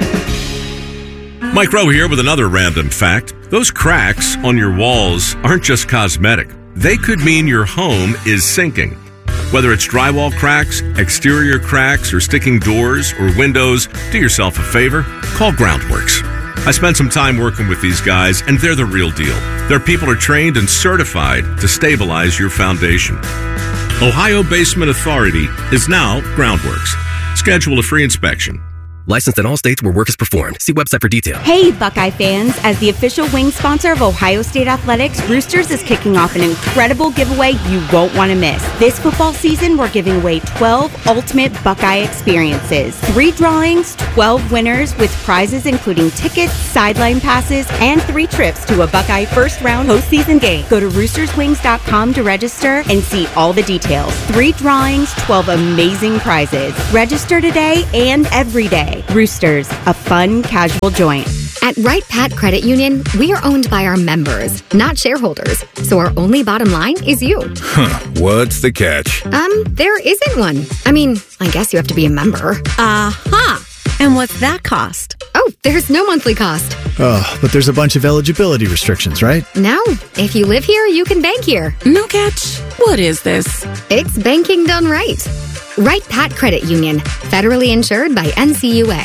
Speaker 1: Mike Rowe here with another random fact. Those cracks on your walls aren't just cosmetic. They could mean your home is sinking. Whether it's drywall cracks, exterior cracks, or sticking doors or windows, do yourself a favor, call Groundworks. I spent some time working with these guys, and they're the real deal. Their people are trained and certified to stabilize your foundation. Ohio Basement Authority is now Groundworks. Schedule a free inspection.
Speaker 2: Licensed in all states where work is performed. See website for details.
Speaker 4: Hey, Buckeye fans. As the official wing sponsor of Ohio State Athletics, Roosters is kicking off an incredible giveaway you won't want to miss. This football season, we're giving away twelve ultimate Buckeye experiences. Three drawings, twelve winners with prizes including tickets, sideline passes, and three trips to a Buckeye first-round postseason game. Go to roosters wings dot com to register and see all the details. Three drawings, twelve amazing prizes. Register today and every day. Roosters, a fun, casual joint.
Speaker 5: At Wright Pat Credit Union, we are owned by our members, not shareholders. So our only bottom line is you.
Speaker 6: Huh, what's the catch?
Speaker 5: Um, there isn't one. I mean, I guess you have to be a member.
Speaker 7: Uh-huh. And what's that cost?
Speaker 5: Oh, there's no monthly cost.
Speaker 9: Oh, but there's a bunch of eligibility restrictions, right?
Speaker 5: No. If you live here, you can bank here.
Speaker 7: No catch. What is this?
Speaker 5: It's banking done right. Wright Pat Credit Union, federally insured by N C U A.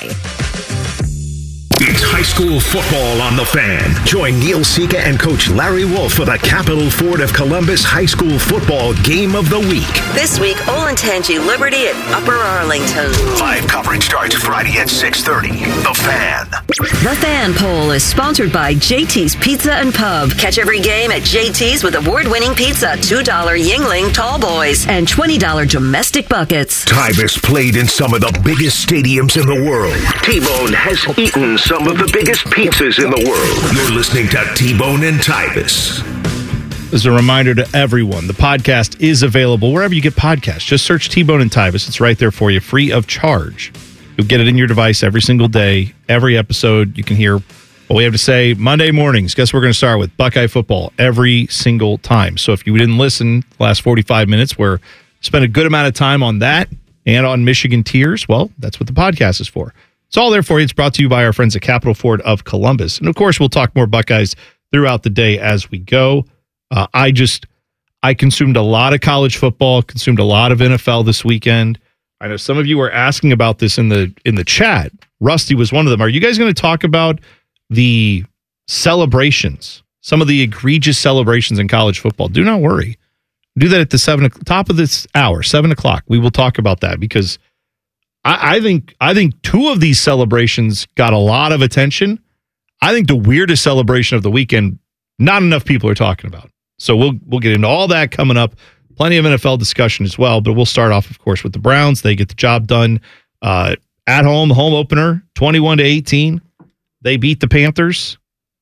Speaker 8: It's high school football on the Fan. Join Neil Sika and Coach Larry Wolf for the Capital Ford of Columbus High School Football Game of the Week.
Speaker 27: This week, Olentangy Liberty at Upper Arlington.
Speaker 8: Live coverage starts Friday at six thirty. The Fan.
Speaker 27: The Fan Poll is sponsored by J T's Pizza and Pub. Catch every game at J T's with award-winning pizza, two dollar Yingling Tall Boys, and twenty dollar domestic buckets.
Speaker 8: Tyvus played in some of the biggest stadiums in the world. T-Bone has eaten some of the biggest pizzas in the world. You're listening to T-Bone and Tyvus.
Speaker 12: As a reminder to everyone, the podcast is available wherever you get podcasts. Just search T-Bone and Tyvus. It's right there for you, free of charge. You'll get it in your device every single day. Every episode, you can hear what we have to say. Monday mornings, guess we're going to start with Buckeye football every single time. So if you didn't listen the last forty-five minutes, we're spent a good amount of time on that and on Michigan Tears. Well, that's what the podcast is for. It's all there for you. It's brought to you by our friends at Capital Ford of Columbus. And, of course, we'll talk more Buckeyes throughout the day as we go. Uh, I just, I consumed a lot of college football, consumed a lot of N F L this weekend. I know some of you were asking about this in the in the chat. Rusty was one of them. Are you guys going to talk about the celebrations, some of the egregious celebrations in college football? Do not worry. Do that at the seven top of this hour, seven o'clock. We will talk about that because I, I think I think two of these celebrations got a lot of attention. I think the weirdest celebration of the weekend, not enough people are talking about. So we'll we'll get into all that coming up. Plenty of N F L discussion as well, but we'll start off, of course, with the Browns. They get the job done uh, at home, home opener, twenty-one to eighteen. They beat the Panthers.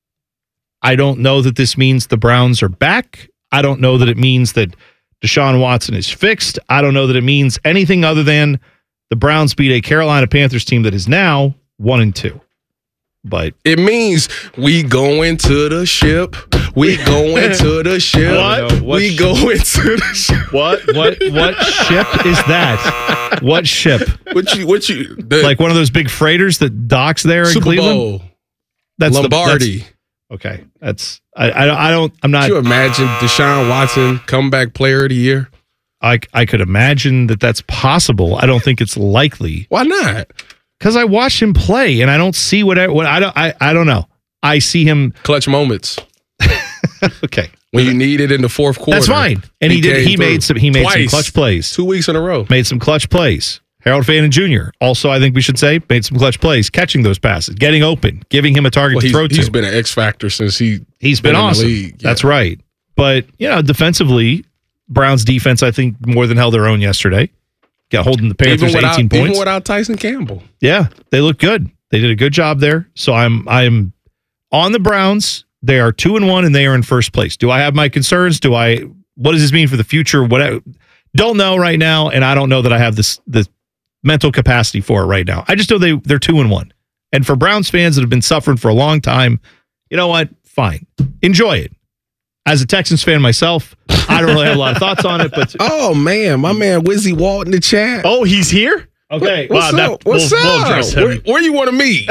Speaker 12: I don't know that this means the Browns are back. I don't know that it means that Deshaun Watson is fixed. I don't know that it means anything other than the Browns beat a Carolina Panthers team that is now one and two. But
Speaker 13: it means we going to the ship. We going to the ship.
Speaker 12: What? What
Speaker 13: we
Speaker 12: ship?
Speaker 13: going to the ship.
Speaker 12: What? What? What ship is that? What ship?
Speaker 13: What you? What you? The
Speaker 12: like one of those big freighters that docks there in
Speaker 13: Super
Speaker 12: Cleveland.
Speaker 13: Bowl.
Speaker 12: That's
Speaker 13: Lombardi.
Speaker 12: The, that's, okay, that's I, I. I don't. I'm not.
Speaker 13: Could you imagine Deshaun Watson comeback player of the year?
Speaker 12: I I could imagine that that's possible. I don't think it's likely.
Speaker 13: Why not?
Speaker 12: Because I watched him play, and I don't see what I what I don't I, I don't know. I see him
Speaker 13: clutch moments.
Speaker 12: Okay,
Speaker 13: when you need it in the fourth quarter,
Speaker 12: that's fine. And he, he did. He made some. He made
Speaker 13: Twice.
Speaker 12: some clutch plays.
Speaker 13: Two weeks in a row.
Speaker 12: Made some clutch plays. Harold Fannin Junior Also, I think we should say, made some clutch plays, catching those passes, getting open, giving him a target
Speaker 13: well,
Speaker 12: to throw to.
Speaker 13: He's been an X factor since he
Speaker 12: he's been, been awesome.
Speaker 13: In the league. Yeah.
Speaker 12: That's right. But you know, defensively, Browns defense, I think, more than held their own yesterday. Got holding the Panthers
Speaker 13: without,
Speaker 12: eighteen points.
Speaker 13: Even without Tyson Campbell.
Speaker 12: Yeah, they look good. They did a good job there. So I'm I'm on the Browns. They are two and one, and they are in first place. Do I have my concerns? Do I? What does this mean for the future? What? I don't know right now, and I don't know that I have this the mental capacity for it right now. I just know they they're two and one. And for Browns fans that have been suffering for a long time, you know what? Fine, enjoy it. As a Texans fan myself, I don't really have a lot of thoughts on it. But
Speaker 13: oh man, my man Wizzy Walt in the chat.
Speaker 12: Oh, he's here. Okay,
Speaker 13: what's
Speaker 12: wow,
Speaker 13: up? That, what's we'll, up? We'll where, where you want to meet?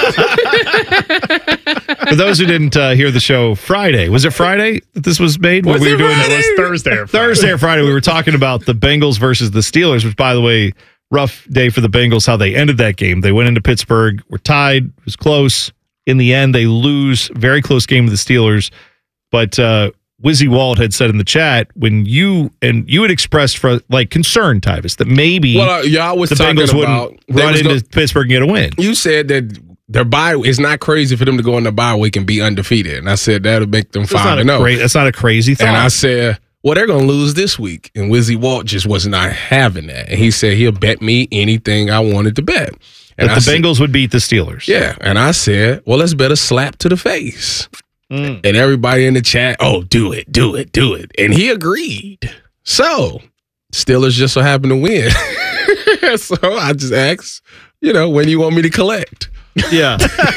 Speaker 12: For those who didn't uh, hear the show Friday, was it Friday that this was made?
Speaker 13: Was
Speaker 12: what we
Speaker 13: it
Speaker 12: were doing
Speaker 13: Friday?
Speaker 12: It was
Speaker 14: Thursday. Or
Speaker 12: Friday. Thursday or Friday. We were talking about the Bengals versus the Steelers, which, by the way, rough day for the Bengals. How they ended that game. They went into Pittsburgh, were tied, it was close. In the end, they lose. Very close game with the Steelers, but. Uh, Wizzy Wald had said in the chat when you and you had expressed for like concern, Tyvis, that maybe
Speaker 13: well, uh, y'all was
Speaker 12: the
Speaker 13: talking
Speaker 12: Bengals
Speaker 13: about
Speaker 12: wouldn't run into
Speaker 13: go-
Speaker 12: Pittsburgh and get a win.
Speaker 13: You said that their bye it's not crazy for them to go in the bye week and be undefeated, and I said that'll make them
Speaker 12: That's
Speaker 13: five
Speaker 12: not,
Speaker 13: and
Speaker 12: a
Speaker 13: zero.
Speaker 12: cra- that's not a crazy thought.
Speaker 13: And I said, well, they're going to lose this week. And Wizzy Walt just was not having that. And he said he'll bet me anything I wanted to bet. And
Speaker 12: that
Speaker 13: I
Speaker 12: the
Speaker 13: said,
Speaker 12: Bengals would beat the Steelers.
Speaker 13: Yeah. And I said, well, let's bet a slap to the face.
Speaker 12: Mm.
Speaker 13: And everybody in the chat, oh, do it, do it, do it. And he agreed. So Steelers just so happen to win. So I just asked, you know, when you want me to collect?
Speaker 12: Yeah.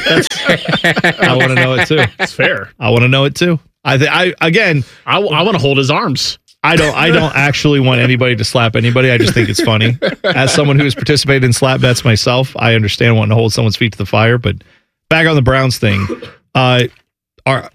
Speaker 12: I want to know it too.
Speaker 14: It's fair.
Speaker 12: I want to know it too. I th- I again,
Speaker 14: I, I want to hold his arms.
Speaker 12: I don't I don't actually want anybody to slap anybody. I just think it's funny. As someone who has participated in slap bets myself, I understand wanting to hold someone's feet to the fire. But back on the Browns thing, uh, are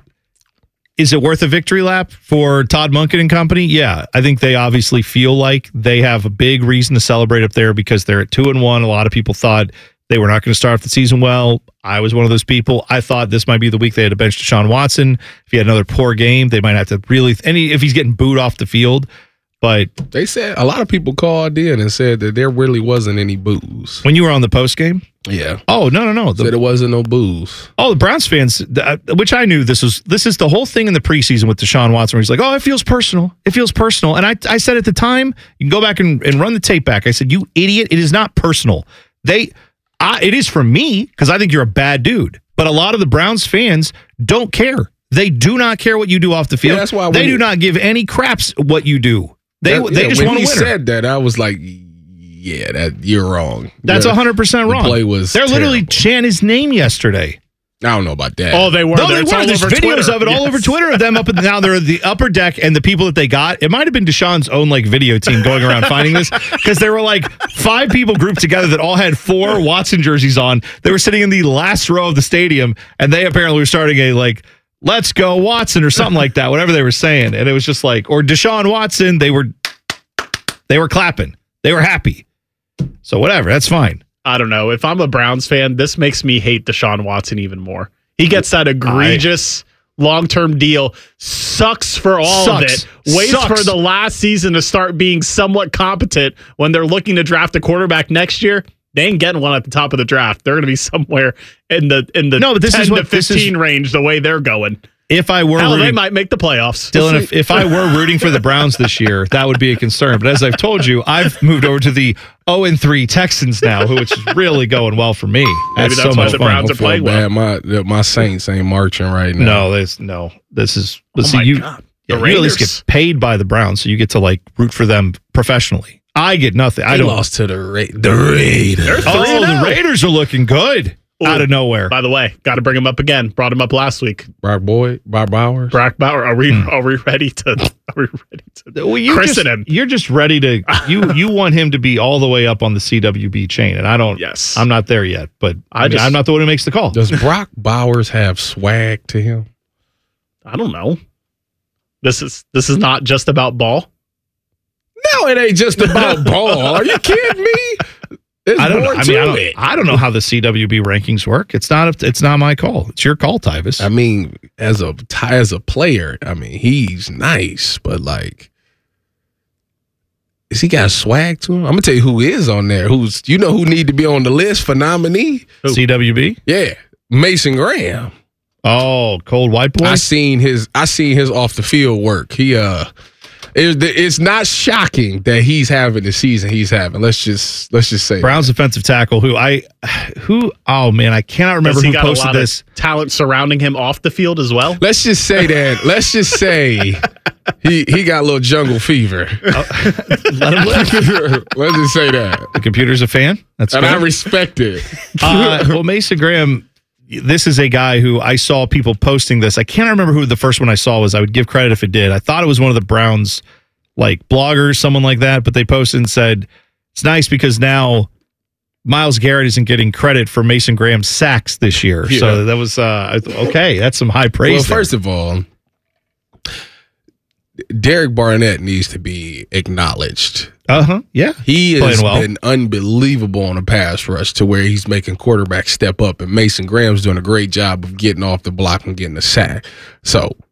Speaker 12: is it worth a victory lap for Todd Monken and company? Yeah, I think they obviously feel like they have a big reason to celebrate up there because they're at two and one. A lot of people thought they were not going to start off the season well. I was one of those people. I thought this might be the week they had to bench Deshaun Watson. If he had another poor game, they might have to really any if he's getting booed off the field. But
Speaker 13: they said a lot of people called in and said that there really wasn't any booze
Speaker 12: when you were on the post game.
Speaker 13: Yeah.
Speaker 12: Oh no no no.
Speaker 13: The, said there wasn't no booze.
Speaker 12: Oh, the Browns fans, which I knew this was this is the whole thing in the preseason with Deshaun Watson, where he's like, oh, it feels personal. It feels personal. And I I said at the time, you can go back and, and run the tape back. I said, you idiot, it is not personal. They. I, it is for me because I think you're a bad dude. But a lot of the Browns fans don't care. They do not care what you do off the field.
Speaker 13: Yeah, that's why
Speaker 12: they
Speaker 13: he,
Speaker 12: do not give any craps what you do. They
Speaker 13: that,
Speaker 12: they
Speaker 13: yeah,
Speaker 12: just
Speaker 13: when
Speaker 12: want to
Speaker 13: he
Speaker 12: win.
Speaker 13: Said that, I was like, yeah, that you're wrong.
Speaker 12: That's one hundred percent wrong.
Speaker 13: The play was
Speaker 12: They're
Speaker 13: terrible.
Speaker 12: literally chanting his name yesterday.
Speaker 13: I don't know about that.
Speaker 14: Oh, they were.
Speaker 12: No, they
Speaker 14: It's
Speaker 12: were.
Speaker 14: all
Speaker 12: There's
Speaker 14: over
Speaker 12: videos
Speaker 14: Twitter.
Speaker 12: of it all
Speaker 14: Yes.
Speaker 12: over Twitter of them up. And now they're the upper deck and the people that they got. It might have been Deshaun's own like video team going around finding this because there were like five people grouped together that all had four Watson jerseys on. They were sitting in the last row of the stadium, and they apparently were starting a like "Let's go Watson" or something like that, whatever they were saying. And it was just like, or Deshaun Watson. They were, they were clapping. They were happy. So whatever, that's fine.
Speaker 14: I don't know. If I'm a Browns fan, this makes me hate Deshaun Watson even more. He gets that egregious I, long-term deal, sucks for all
Speaker 12: sucks,
Speaker 14: of it, waits
Speaker 12: sucks.
Speaker 14: for the last season to start being somewhat competent when they're looking to draft a quarterback next year. They ain't getting one at the top of the draft. They're going to be somewhere in the in the
Speaker 12: no, but this
Speaker 14: ten
Speaker 12: is what,
Speaker 14: to fifteen
Speaker 12: is,
Speaker 14: range the way they're going.
Speaker 12: If I were
Speaker 14: Hell,
Speaker 12: rooting,
Speaker 14: they might make the playoffs.
Speaker 12: Dylan, if, if I were rooting for the Browns this year, that would be a concern. But as I've told you, I've moved over to the oh and three Texans now, which is really going well for me.
Speaker 14: Maybe that's
Speaker 12: so
Speaker 14: why
Speaker 12: much
Speaker 14: the
Speaker 12: fun.
Speaker 14: Browns are playing well.
Speaker 13: My my Saints ain't marching right now.
Speaker 12: No, this no. This is
Speaker 14: Oh
Speaker 12: see
Speaker 14: my
Speaker 12: you.
Speaker 14: God.
Speaker 12: Yeah,
Speaker 14: The
Speaker 12: you at least
Speaker 14: Raiders.
Speaker 12: get paid by the Browns, so you get to like root for them professionally. I get nothing. I
Speaker 13: They
Speaker 12: don't.
Speaker 13: lost to the Ra- the Raiders.
Speaker 14: They're three
Speaker 12: Oh,
Speaker 14: and
Speaker 12: the
Speaker 14: oh.
Speaker 12: Raiders are looking good
Speaker 14: Ooh.
Speaker 12: out of nowhere.
Speaker 14: By the way, got to bring him up again. Brought him up last week.
Speaker 13: Brock Boyd, Brock Bowers.
Speaker 14: Brock Bauer. Are we are we ready to are we ready to
Speaker 12: Well, you're
Speaker 14: christen
Speaker 12: just,
Speaker 14: him?
Speaker 12: you're just ready to you you want him to be all the way up on the C W B chain, and I don't.
Speaker 14: Yes.
Speaker 12: I'm not there yet, but I
Speaker 14: I just-
Speaker 12: I'm not the one who makes the call.
Speaker 13: Does Brock Bowers have swag to him?
Speaker 14: I don't know. This is this is not just about ball.
Speaker 13: No, it ain't just about ball. Are you kidding me? There's
Speaker 12: I don't know.
Speaker 13: more
Speaker 12: I
Speaker 13: to
Speaker 12: mean, I don't,
Speaker 13: it.
Speaker 12: I don't know how the C W B rankings work. It's not. It's not my call. It's your call, Tyvis.
Speaker 13: I mean, as a as a player, I mean, he's nice, but like, is he got swag to him? I'm gonna tell you who is on there. Who's you know who need to be on the list for nominee?
Speaker 12: C W B.
Speaker 13: Yeah, Mason Graham.
Speaker 12: Oh, cold white boy.
Speaker 13: I seen his. I seen his off the field work. He uh. It, it's not shocking that he's having the season he's having. Let's just let's just say
Speaker 12: Browns defensive tackle who I who oh man I cannot remember
Speaker 14: Does he
Speaker 12: who
Speaker 14: got a
Speaker 12: posted
Speaker 14: lot
Speaker 12: this.
Speaker 14: of talent surrounding him off the field as well?
Speaker 13: Let's just say that. Let's just say he he got a little jungle fever.
Speaker 12: Let him live.
Speaker 13: Let's just say that.
Speaker 12: The computer's a fan. That's
Speaker 13: And
Speaker 12: good.
Speaker 13: I respect it.
Speaker 12: uh, well, Mason Graham. This is a guy who I saw people posting this. I can't remember who the first one I saw was. I would give credit if it did. I thought it was one of the Browns, like bloggers, someone like that. But they posted and said it's nice because now Myles Garrett isn't getting credit for Mason Graham's sacks this year.
Speaker 13: Yeah.
Speaker 12: So that was uh, okay. That's some high praise.
Speaker 13: Well,
Speaker 12: there.
Speaker 13: first of all, Derek Barnett needs to be acknowledged.
Speaker 12: Uh huh. Yeah.
Speaker 13: He has
Speaker 12: Playing well.
Speaker 13: been unbelievable on a pass rush to where he's making quarterbacks step up, and Mason Graham's doing a great job of getting off the block and getting a sack. So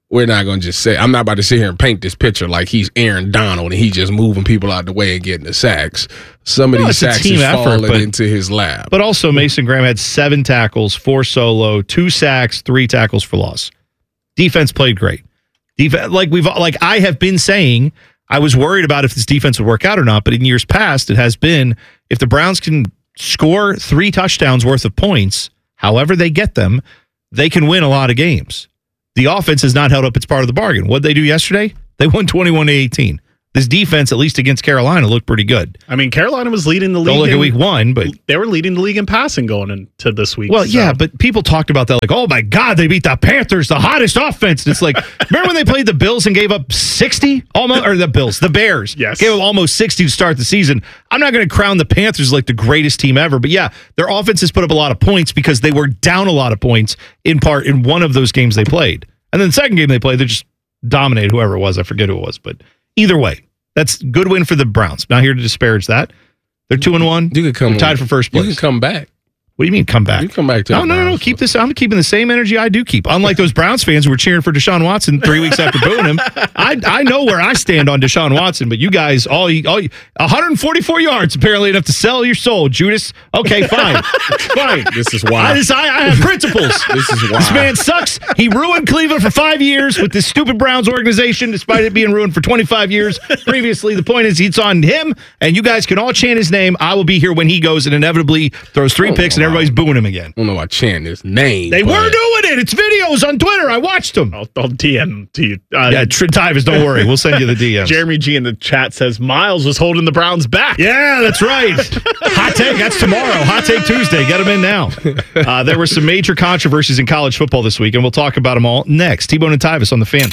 Speaker 13: we're not going to just say, I'm not about to sit here and paint this picture like he's Aaron Donald and he's just moving people out the way and getting the sacks. Some of
Speaker 12: No,
Speaker 13: these
Speaker 12: it's a
Speaker 13: sacks
Speaker 12: team
Speaker 13: is
Speaker 12: effort,
Speaker 13: falling
Speaker 12: but-
Speaker 13: into his lap.
Speaker 12: But also, Mason Graham had seven tackles, four solo, two sacks, three tackles for loss. Defense played great. Def- like we've like I have been saying, I was worried about if this defense would work out or not. But in years past, it has been if the Browns can score three touchdowns worth of points, however they get them, they can win a lot of games. The offense has not held up its part of the bargain. What did they do yesterday? They won twenty-one to eighteen. This defense, at least against Carolina, looked pretty good.
Speaker 14: I mean, Carolina was leading the league.
Speaker 12: Don't look
Speaker 14: in,
Speaker 12: at week one, but
Speaker 14: they were leading the league in passing going into this week.
Speaker 12: well,
Speaker 14: so.
Speaker 12: yeah, but people talked about that like, oh my God, they beat the Panthers, the hottest offense. And it's like, remember when they played the Bills and gave up sixty? Almost, or the Bills, the Bears.
Speaker 14: Yes.
Speaker 12: Gave up almost sixty to start the season. I'm not going to crown the Panthers like the greatest team ever, but yeah, their offense has put up a lot of points because they were down a lot of points in part in one of those games they played. And then the second game they played, they just dominated whoever it was. I forget who it was, but either way. That's a good win for the Browns. Not here to disparage that. They're two and one.
Speaker 13: You could come
Speaker 12: They're tied for first place.
Speaker 13: You can come back.
Speaker 12: What do you mean come back?
Speaker 13: You come back to
Speaker 12: no,
Speaker 13: the
Speaker 12: no, no, no.
Speaker 13: Browns.
Speaker 12: Keep this. I'm keeping the same energy I do keep. Unlike those Browns fans who were cheering for Deshaun Watson three weeks after booing him, I I know where I stand on Deshaun Watson. But you guys, all you, all you, one hundred forty-four yards, apparently enough to sell your soul, Judas. Okay, fine, fine.
Speaker 13: This is why.
Speaker 12: I, just, I, I have principles.
Speaker 13: This is why.
Speaker 12: This man sucks. He ruined Cleveland for five years with this stupid Browns organization, despite it being ruined for twenty-five years previously. The point is, it's on him, and you guys can all chant his name. I will be here when he goes and inevitably throws three
Speaker 13: Oh,
Speaker 12: picks, and
Speaker 13: wow.
Speaker 12: everybody's booing him again.
Speaker 13: I don't know about chanting his name.
Speaker 12: They
Speaker 13: but
Speaker 12: were doing it. It's videos on Twitter. I watched them.
Speaker 14: I'll, I'll D M to you. Uh,
Speaker 12: yeah, Tr- Tyvus, don't worry. We'll send you the D Ms.
Speaker 14: Jeremy G in the chat says Miles was holding the Browns back.
Speaker 12: Yeah, that's right. Hot take. That's tomorrow. Hot take Tuesday. Get them in now. Uh, there were some major controversies in college football this week, and we'll talk about them all next. T-Bone and Tyvus on the Fan.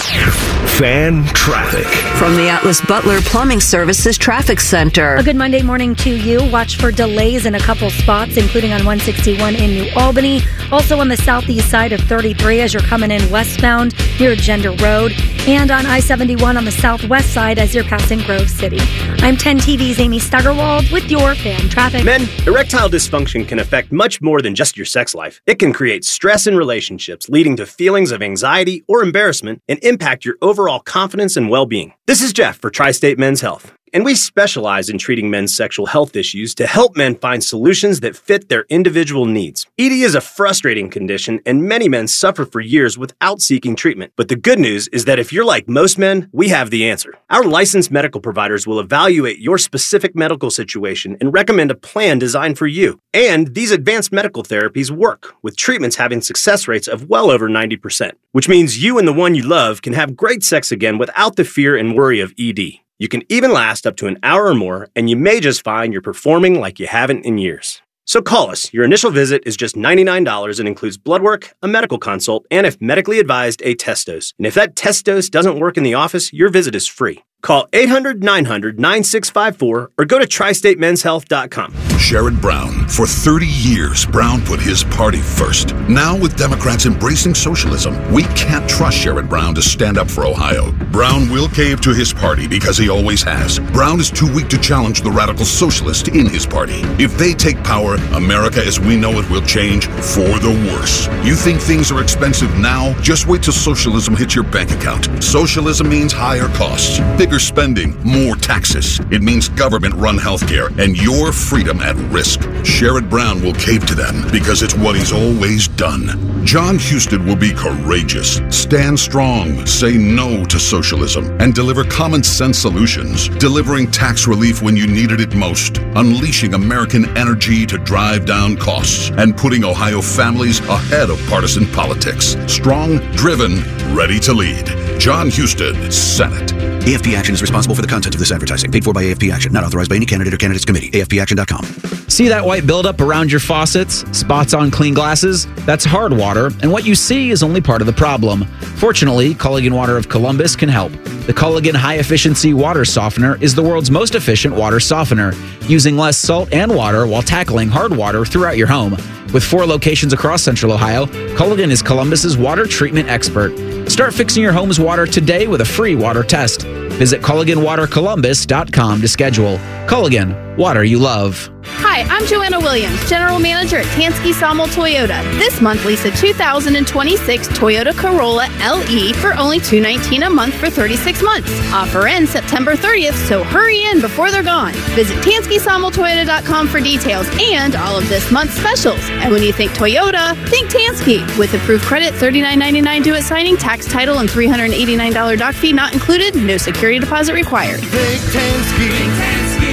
Speaker 8: Fan traffic.
Speaker 27: From the Atlas Butler Plumbing Services Traffic Center.
Speaker 16: A good Monday morning to you. Watch for delays in a couple spots, including on one sixty-one in New Albany. Also on the southeast side of thirty-three as you're coming in westbound near Agenda Road. And on I seventy-one on the southwest side as you're passing Grove City. I'm ten T V's Amy Stuggerwald with your Fan Traffic.
Speaker 10: Men, erectile dysfunction can affect much more than just your sex life. It can create stress in relationships, leading to feelings of anxiety or embarrassment, and impact your overall confidence and well-being. This is Jeff for Tri-State Men's Health, and we specialize in treating men's sexual health issues to help men find solutions that fit their individual needs. E D is a frustrating condition, and many men suffer for years without seeking treatment. But the good news is that if you're like most men, we have the answer. Our licensed medical providers will evaluate your specific medical situation and recommend a plan designed for you. And these advanced medical therapies work, with treatments having success rates of well over ninety percent, which means you and the one you love can have great sex again without the fear and worry of E D. You can even last up to an hour or more, and you may just find you're performing like you haven't in years. So call us. Your initial visit is just ninety-nine dollars and includes blood work, a medical consult, and if medically advised, a test dose. And if that test dose doesn't work in the office, your visit is free. Call eight hundred, nine hundred, nine six five four or go to tri state men's health dot com.
Speaker 11: Sherrod Brown. For thirty years, Brown put his party first. Now, with Democrats embracing socialism, we can't trust Sherrod Brown to stand up for Ohio. Brown will cave to his party because he always has. Brown is too weak to challenge the radical socialist in his party. If they take power, America as we know it will change for the worse. You think things are expensive now? Just wait till socialism hits your bank account. Socialism means higher costs, bigger spending, more taxes. It means government-run healthcare and your freedom at risk. Sherrod Brown will cave to them because it's what he's always done. John Husted will be courageous, stand strong, say no to socialism, and deliver common-sense solutions, delivering tax relief when you needed it most, unleashing American energy to drive down costs, and putting Ohio families ahead of partisan politics. Strong, driven, ready to lead. John Husted, Senate.
Speaker 15: A F P Action is responsible for the content of this advertising. Paid for by A F P Action. Not authorized by any candidate or candidates committee. A F P action dot com.
Speaker 17: See that white buildup around your faucets? Spots on clean glasses? That's hard water, and what you see is only part of the problem. Fortunately, Culligan Water of Columbus can help. The Culligan High-Efficiency Water Softener is the world's most efficient water softener, using less salt and water while tackling hard water throughout your home. With four locations across Central Ohio, Culligan is Columbus's water treatment expert. Start fixing your home's water today with a free water test. Visit Culligan Water Columbus dot com to schedule. Culligan, water you love.
Speaker 18: Hi, I'm Joanna Williams, General Manager at Tansky Sawmill Toyota. This month, lease a two thousand twenty-six Toyota Corolla L E for only two hundred nineteen dollars a month for thirty-six months. Offer ends September thirtieth, so hurry in before they're gone. Visit Tansky Sawmill Toyota dot com for details and all of this month's specials. And when you think Toyota, think Tansky. With approved credit, thirty-nine ninety-nine due at signing, tax, title, and three hundred eighty-nine dollars doc fee not included. No security deposit required.
Speaker 19: Think Tansky. Think Tansky.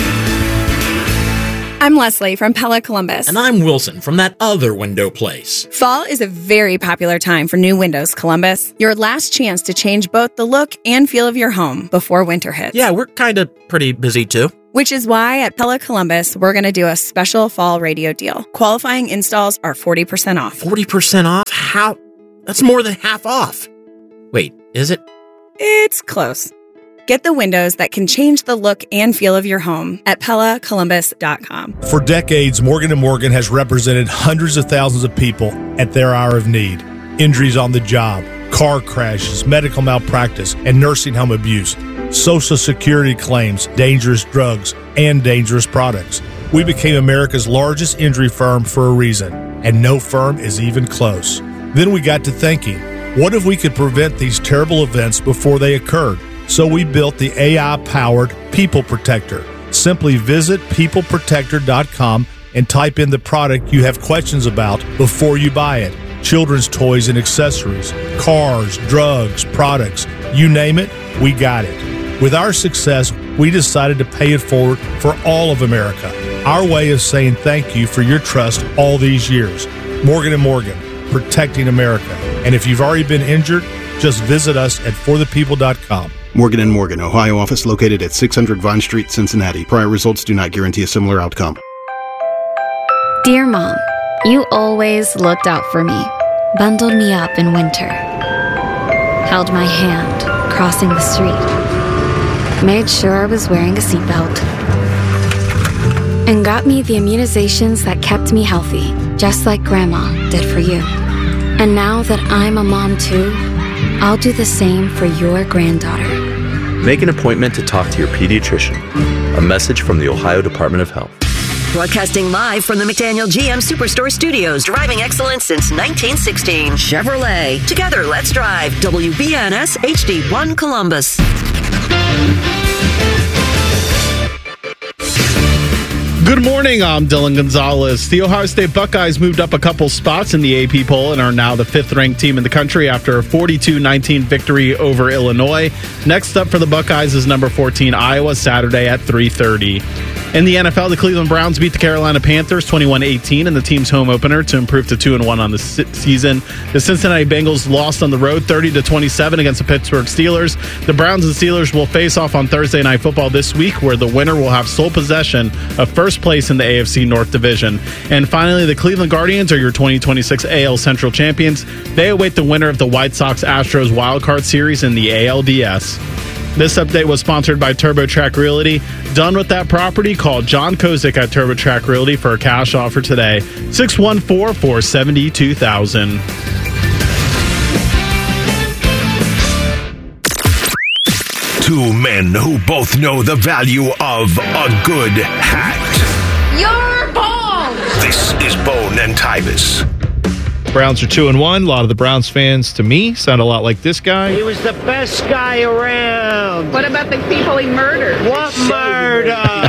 Speaker 20: I'm Leslie from Pella Columbus.
Speaker 21: And I'm Wilson from that other window place.
Speaker 20: Fall is a very popular time for new windows, Columbus. Your last chance to change both the look and feel of your home before winter hits.
Speaker 21: Yeah, we're kind of pretty busy too.
Speaker 20: Which is why at Pella Columbus, we're going to do a special fall radio deal. Qualifying installs are forty percent off.
Speaker 21: forty percent off? How? That's more than half off. Wait, is it?
Speaker 20: It's close. Get the windows that can change the look and feel of your home at Pella Columbus dot com.
Speaker 22: For decades, Morgan and Morgan has represented hundreds of thousands of people at their hour of need. Injuries on the job, car crashes, medical malpractice, and nursing home abuse, Social Security claims, dangerous drugs, and dangerous products. We became America's largest injury firm for a reason, and no firm is even close. Then we got to thinking, what if we could prevent these terrible events before they occurred? So we built the A I-powered People Protector. Simply visit people protector dot com and type in the product you have questions about before you buy it. Children's toys and accessories, cars, drugs, products, you name it, we got it. With our success, we decided to pay it forward for all of America. Our way of saying thank you for your trust all these years. Morgan and Morgan, protecting America. And if you've already been injured, just visit us at for the people dot com.
Speaker 23: Morgan and Morgan, Ohio office located at six hundred Vine Street, Cincinnati. Prior results do not guarantee a similar outcome.
Speaker 5: Dear Mom, you always looked out for me, bundled me up in winter, held my hand crossing the street, made sure I was wearing a seatbelt, and got me the immunizations that kept me healthy, just like Grandma did for you. And now that I'm a mom too, I'll do the same for your granddaughter.
Speaker 24: Make an appointment to talk to your pediatrician. A message from the Ohio Department of Health.
Speaker 27: Broadcasting live from the McDaniel G M Superstore Studios, driving excellence since nineteen sixteen. Chevrolet. Together, let's drive. W B N S H D one Columbus.
Speaker 14: Good morning, I'm Dylan Gonzalez. The Ohio State Buckeyes moved up a couple spots in the A P poll and are now the fifth-ranked team in the country after a forty-two nineteen victory over Illinois. Next up for the Buckeyes is number fourteen, Iowa, Saturday at three thirty. In the N F L, the Cleveland Browns beat the Carolina Panthers twenty-one eighteen in the team's home opener to improve to two and one on the season. The Cincinnati Bengals lost on the road thirty to twenty-seven against the Pittsburgh Steelers. The Browns and Steelers will face off on Thursday Night Football this week, where the winner will have sole possession of first place in the A F C North Division. And finally, the Cleveland Guardians are your twenty twenty-six A L Central champions. They await the winner of the White Sox-Astros wildcard series in the A L D S. This update was sponsored by TurboTrack Realty. Done with that property? Call John Kozik at TurboTrack Realty for a cash offer today. six one four, four seven two thousand.
Speaker 8: Two men who both know the value of a good hat.
Speaker 19: You're bald!
Speaker 8: This is Bone and Tyvis.
Speaker 12: Browns are two and one. A lot of the Browns fans, to me, sound a lot like this guy.
Speaker 19: He was the best guy around. What about the people he murdered? What murder?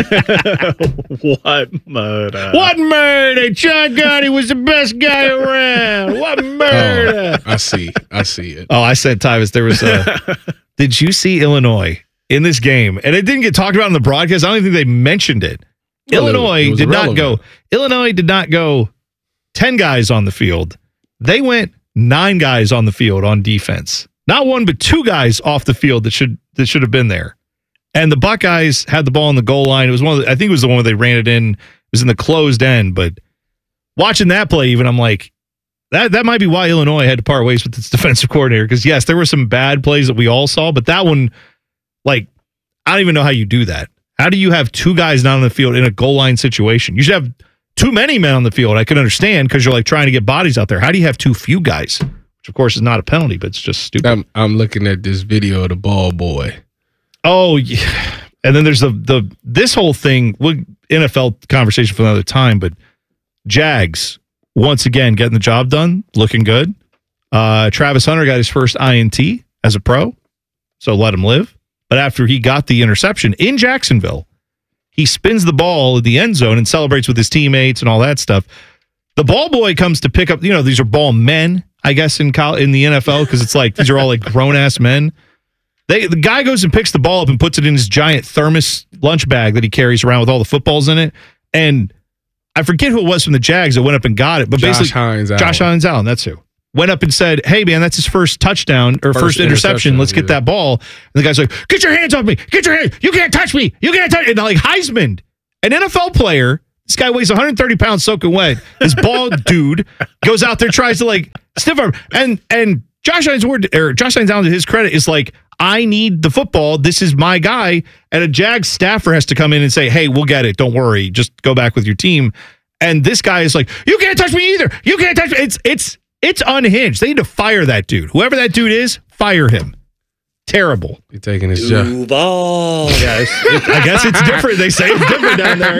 Speaker 14: What murder?
Speaker 12: What murder? John Gotti was the best guy around. What murder?
Speaker 13: Oh, I see. I see it.
Speaker 12: Oh, I said, Tyvis, there was a... Did you see Illinois in this game? And it didn't get talked about in the broadcast. I don't even think they mentioned it. Well, Illinois it did irrelevant. not go. Illinois did not go ten guys on the field. They went nine guys on the field on defense. Not one, but two guys off the field that should that should have been there. And the Buckeyes had the ball on the goal line. It was one of the, I think it was the one where they ran it in. It was in the closed end. But watching that play, even I'm like, that that might be why Illinois had to part ways with its defensive coordinator. Because yes, there were some bad plays that we all saw, but that one, like, I don't even know how you do that. How do you have two guys not on the field in a goal line situation? You should have too many men on the field. I can understand because you're like trying to get bodies out there. How do you have too few guys? Which of course is not a penalty, but it's just stupid.
Speaker 13: I'm, I'm looking at this video of the ball boy.
Speaker 12: Oh yeah, And then there's the the this whole thing, we'll, N F L conversation for another time, but Jags, once again, getting the job done, looking good. Uh, Travis Hunter got his first I N T as a pro, so let him live. But after he got the interception in Jacksonville, he spins the ball in the end zone and celebrates with his teammates and all that stuff. The ball boy comes to pick up, you know, these are ball men, I guess, in college, in the N F L, because it's like, these are all like grown-ass men. They, the guy goes and picks the ball up and puts it in his giant thermos lunch bag that he carries around with all the footballs in it. And I forget who it was from the Jags that went up and got it, but
Speaker 13: Josh
Speaker 12: basically
Speaker 13: Hines
Speaker 12: Josh
Speaker 13: Allen.
Speaker 12: Hines Allen, that's who. Went up and said, hey, man, that's his first touchdown or first,
Speaker 13: First
Speaker 12: interception.
Speaker 13: interception,
Speaker 12: Let's get
Speaker 13: yeah.
Speaker 12: that ball. And the guy's like, get your hands off me. Get your hands. You can't touch me. You can't touch me. And like Heisman, an N F L player, this guy weighs one hundred thirty pounds soaking wet. This bald dude goes out there, tries to like stiff arm. And and Josh Hines word or Josh Hines Allen, to his credit, is like, I need the football. This is my guy. And a Jags staffer has to come in and say, hey, we'll get it. Don't worry. Just go back with your team. And this guy is like, you can't touch me either. You can't touch me. It's it's it's unhinged. They need to fire that dude. Whoever that dude is, fire him. Terrible.
Speaker 13: You're taking his job.
Speaker 12: Duval. Yes. I guess it's different. They say it's different down there.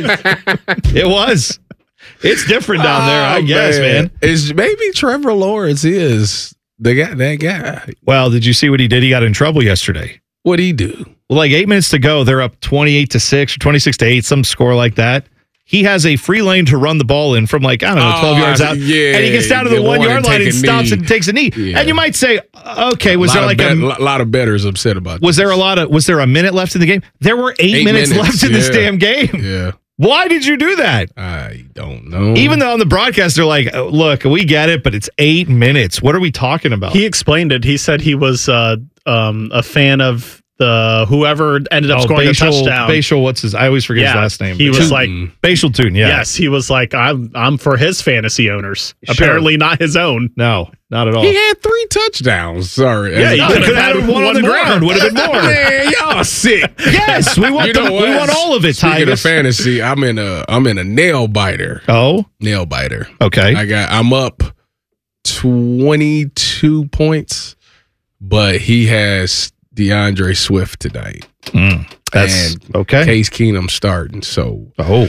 Speaker 12: It is. It was. It's different down there, I
Speaker 13: Oh,
Speaker 12: guess, man.
Speaker 13: Is maybe Trevor Lawrence is the guy, that guy.
Speaker 12: Well, did you see what he did? He got in trouble yesterday.
Speaker 13: What'd he do?
Speaker 12: Well, like eight minutes to go, they're up twenty-eight to six or twenty-six to eight, some score like that. He has a free lane to run the ball in from like, I don't know, twelve
Speaker 13: Oh,
Speaker 12: yards out.
Speaker 13: yeah,
Speaker 12: and he gets down to the
Speaker 13: yeah,
Speaker 12: one
Speaker 13: wanna
Speaker 12: yard line
Speaker 13: take
Speaker 12: and
Speaker 13: a
Speaker 12: stops
Speaker 13: knee.
Speaker 12: and takes a knee.
Speaker 13: Yeah.
Speaker 12: And you might say, okay, was
Speaker 13: lot
Speaker 12: there
Speaker 13: of
Speaker 12: like
Speaker 13: bet-
Speaker 12: a
Speaker 13: lot of bettors upset about
Speaker 12: was
Speaker 13: this.
Speaker 12: there a lot of was there a minute left in the game? There were eight,
Speaker 13: Eight
Speaker 12: minutes,
Speaker 13: minutes,
Speaker 12: left in this
Speaker 13: yeah.
Speaker 12: damn game.
Speaker 13: Yeah.
Speaker 12: Why did you do that?
Speaker 13: I don't know.
Speaker 12: Even though on the broadcast they're like, oh, look, we get it, but it's eight minutes. What are we talking about?
Speaker 14: He explained it. He said he was uh, um, a fan of the whoever ended up
Speaker 12: Oh,
Speaker 14: scoring
Speaker 12: Bashal,
Speaker 14: a touchdown.
Speaker 12: Bashal, what's his? I always forget
Speaker 14: Yeah,
Speaker 12: his last name.
Speaker 14: he was like-
Speaker 12: Bashal Tune. Yeah.
Speaker 14: Yes, he was like, I'm I'm for his fantasy owners.
Speaker 12: Sure.
Speaker 14: Apparently not his own.
Speaker 12: No, not at all.
Speaker 13: He had three touchdowns. Sorry.
Speaker 14: Yeah, he
Speaker 12: No,
Speaker 14: could
Speaker 12: he
Speaker 14: have had
Speaker 12: one on the
Speaker 14: more.
Speaker 12: ground. Would have been more.
Speaker 13: Man, y'all sick.
Speaker 12: Yes, we want
Speaker 13: You
Speaker 12: the,
Speaker 13: know
Speaker 12: we
Speaker 13: what?
Speaker 12: want all of it.
Speaker 13: Speaking of
Speaker 12: Titus.
Speaker 13: fantasy, I'm in a I'm in a nail biter.
Speaker 12: Oh,
Speaker 13: Nail biter.
Speaker 12: okay.
Speaker 13: I got I'm up twenty-two points, but he has DeAndre Swift tonight.
Speaker 12: Mm, that's
Speaker 13: And
Speaker 12: okay.
Speaker 13: Case Keenum starting, so
Speaker 12: Oh,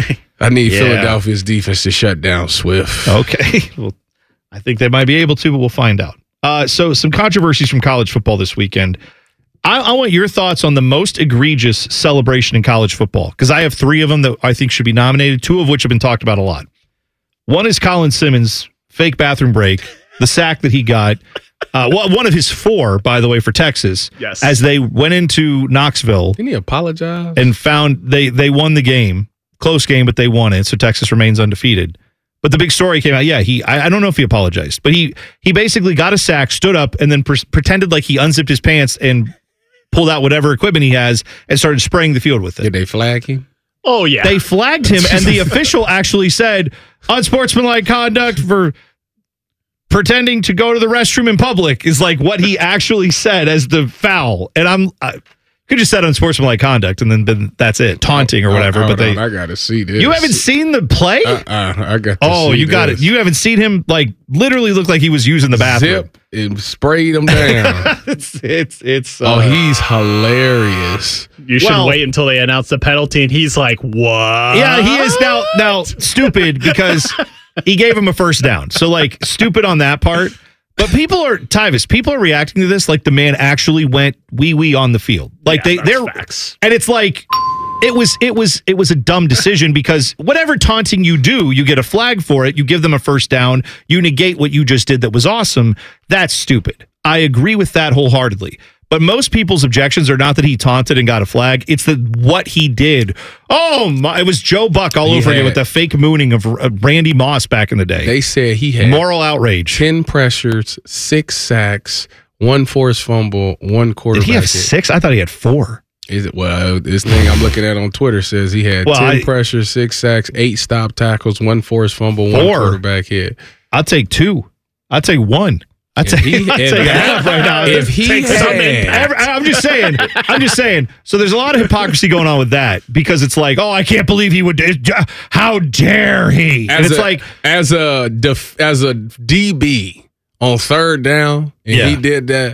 Speaker 13: I need
Speaker 12: Yeah.
Speaker 13: Philadelphia's defense to shut down Swift.
Speaker 12: okay. Well, I think they might be able to, but we'll find out. Uh, so, some controversies from college football this weekend. I, I want your thoughts on the most egregious celebration in college football, because I have three of them that I think should be nominated, two of which have been talked about a lot. One is Colin Simmons' fake bathroom break, the sack that he got. Uh, well, one of his four, by the way, for Texas.
Speaker 14: Yes.
Speaker 12: As they went into Knoxville
Speaker 13: Didn't he apologize?
Speaker 12: and found they they won the game, close game, but they won it. So Texas remains undefeated. But the big story came out. Yeah, he I, I don't know if he apologized, but he he basically got a sack, stood up, and then pre- pretended like he unzipped his pants and pulled out whatever equipment he has and started spraying the field with it.
Speaker 13: Did they flag him?
Speaker 14: Oh yeah.
Speaker 12: They flagged him, and the official actually said unsportsmanlike conduct for pretending to go to the restroom in public is like what he actually said as the foul. And I'm I could just said unsportsmanlike conduct, and then, then that's it, taunting or whatever.
Speaker 13: Hold
Speaker 12: but they,
Speaker 13: on, I gotta see this.
Speaker 12: you haven't seen the play?
Speaker 13: Uh-uh, I got. To
Speaker 12: oh,
Speaker 13: see
Speaker 12: you got
Speaker 13: this.
Speaker 12: it. You haven't seen him like literally look like he was using the bathroom.
Speaker 13: Zip and sprayed him down.
Speaker 12: it's it's it's.
Speaker 13: Oh,
Speaker 12: uh,
Speaker 13: he's hilarious.
Speaker 14: You should
Speaker 12: Well-
Speaker 14: wait until they announce the penalty, and he's like, "What?"
Speaker 12: Yeah, he is now now stupid because he gave him a first down. So like stupid on that part. But people are Tyvis, people are reacting to this like the man actually went wee wee on the field. Like
Speaker 14: Yeah,
Speaker 12: they
Speaker 14: that's
Speaker 12: they're
Speaker 14: facts.
Speaker 12: and it's like it was it was it was a dumb decision because whatever taunting you do, you get a flag for it, you give them a first down, you negate what you just did that was awesome. That's stupid. I agree with that wholeheartedly. But most people's objections are not that he taunted and got a flag. It's that what he did. Oh, my, it was Joe Buck all
Speaker 13: He
Speaker 12: over again
Speaker 13: had-
Speaker 12: with the fake mooning of uh, Randy Moss back in the day.
Speaker 13: They said he had
Speaker 12: Moral outrage.
Speaker 13: ten pressures, six sacks, one forced fumble, one
Speaker 12: Did
Speaker 13: quarterback.
Speaker 12: he have
Speaker 13: hit.
Speaker 12: six? I thought he had four.
Speaker 13: Is it well? This thing I'm looking at on Twitter says he had
Speaker 12: Well,
Speaker 13: ten
Speaker 12: I-
Speaker 13: pressures, six sacks, eight stop tackles, one forced fumble, one
Speaker 12: Four.
Speaker 13: quarterback hit.
Speaker 12: I'll take two. I'll take one. I'd
Speaker 13: If
Speaker 12: take,
Speaker 13: he-
Speaker 12: I'd
Speaker 13: if-
Speaker 12: take a half right now.
Speaker 13: if he
Speaker 12: Take
Speaker 13: had-
Speaker 12: some impact. I'm just saying. I'm just saying. So there's a lot of hypocrisy going on with that because it's like, oh, I can't believe he would. How dare he? And
Speaker 13: As
Speaker 12: it's
Speaker 13: a,
Speaker 12: like,
Speaker 13: as a def, as a D B on third down, and
Speaker 12: Yeah.
Speaker 13: he did that.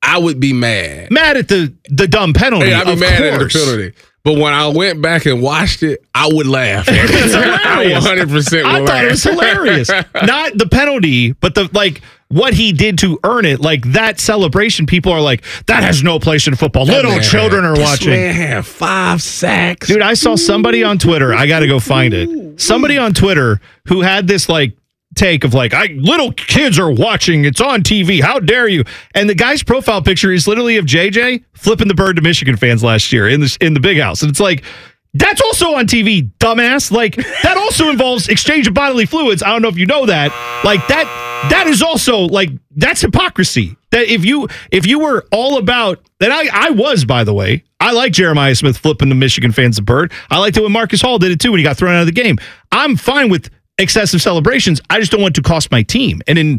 Speaker 13: I would be mad.
Speaker 12: Mad at the the dumb penalty.
Speaker 13: Hey, I'd be
Speaker 12: of
Speaker 13: mad
Speaker 12: course.
Speaker 13: at the penalty. But when I went back and watched it, I would laugh. At it.
Speaker 12: It's hilarious.
Speaker 13: I one hundred percent
Speaker 12: I
Speaker 13: would
Speaker 12: thought
Speaker 13: laugh.
Speaker 12: it was hilarious. Not the penalty, but the like what he did to earn it. Like that celebration, people are like, that has no place in football.
Speaker 13: That
Speaker 12: Little
Speaker 13: man
Speaker 12: children
Speaker 13: had-
Speaker 12: are
Speaker 13: this
Speaker 12: watching.
Speaker 13: Man had five sacks.
Speaker 12: Dude, I saw somebody on Twitter. I got to go find it. Somebody on Twitter who had this like take of like, I little kids are watching. It's on T V. How dare you? And the guy's profile picture is literally of J J flipping the bird to Michigan fans last year in the in the big house. And it's like, that's also on T V, dumbass. Like that also involves exchange of bodily fluids. I don't know if you know that. Like that. That is also like that's hypocrisy. That if you if you were all about that, I I was by the way. I like Jeremiah Smith flipping the Michigan fans the bird. I liked it when Marcus Hall did it too when he got thrown out of the game. I'm fine with excessive celebrations. I just don't want it to cost my team. And in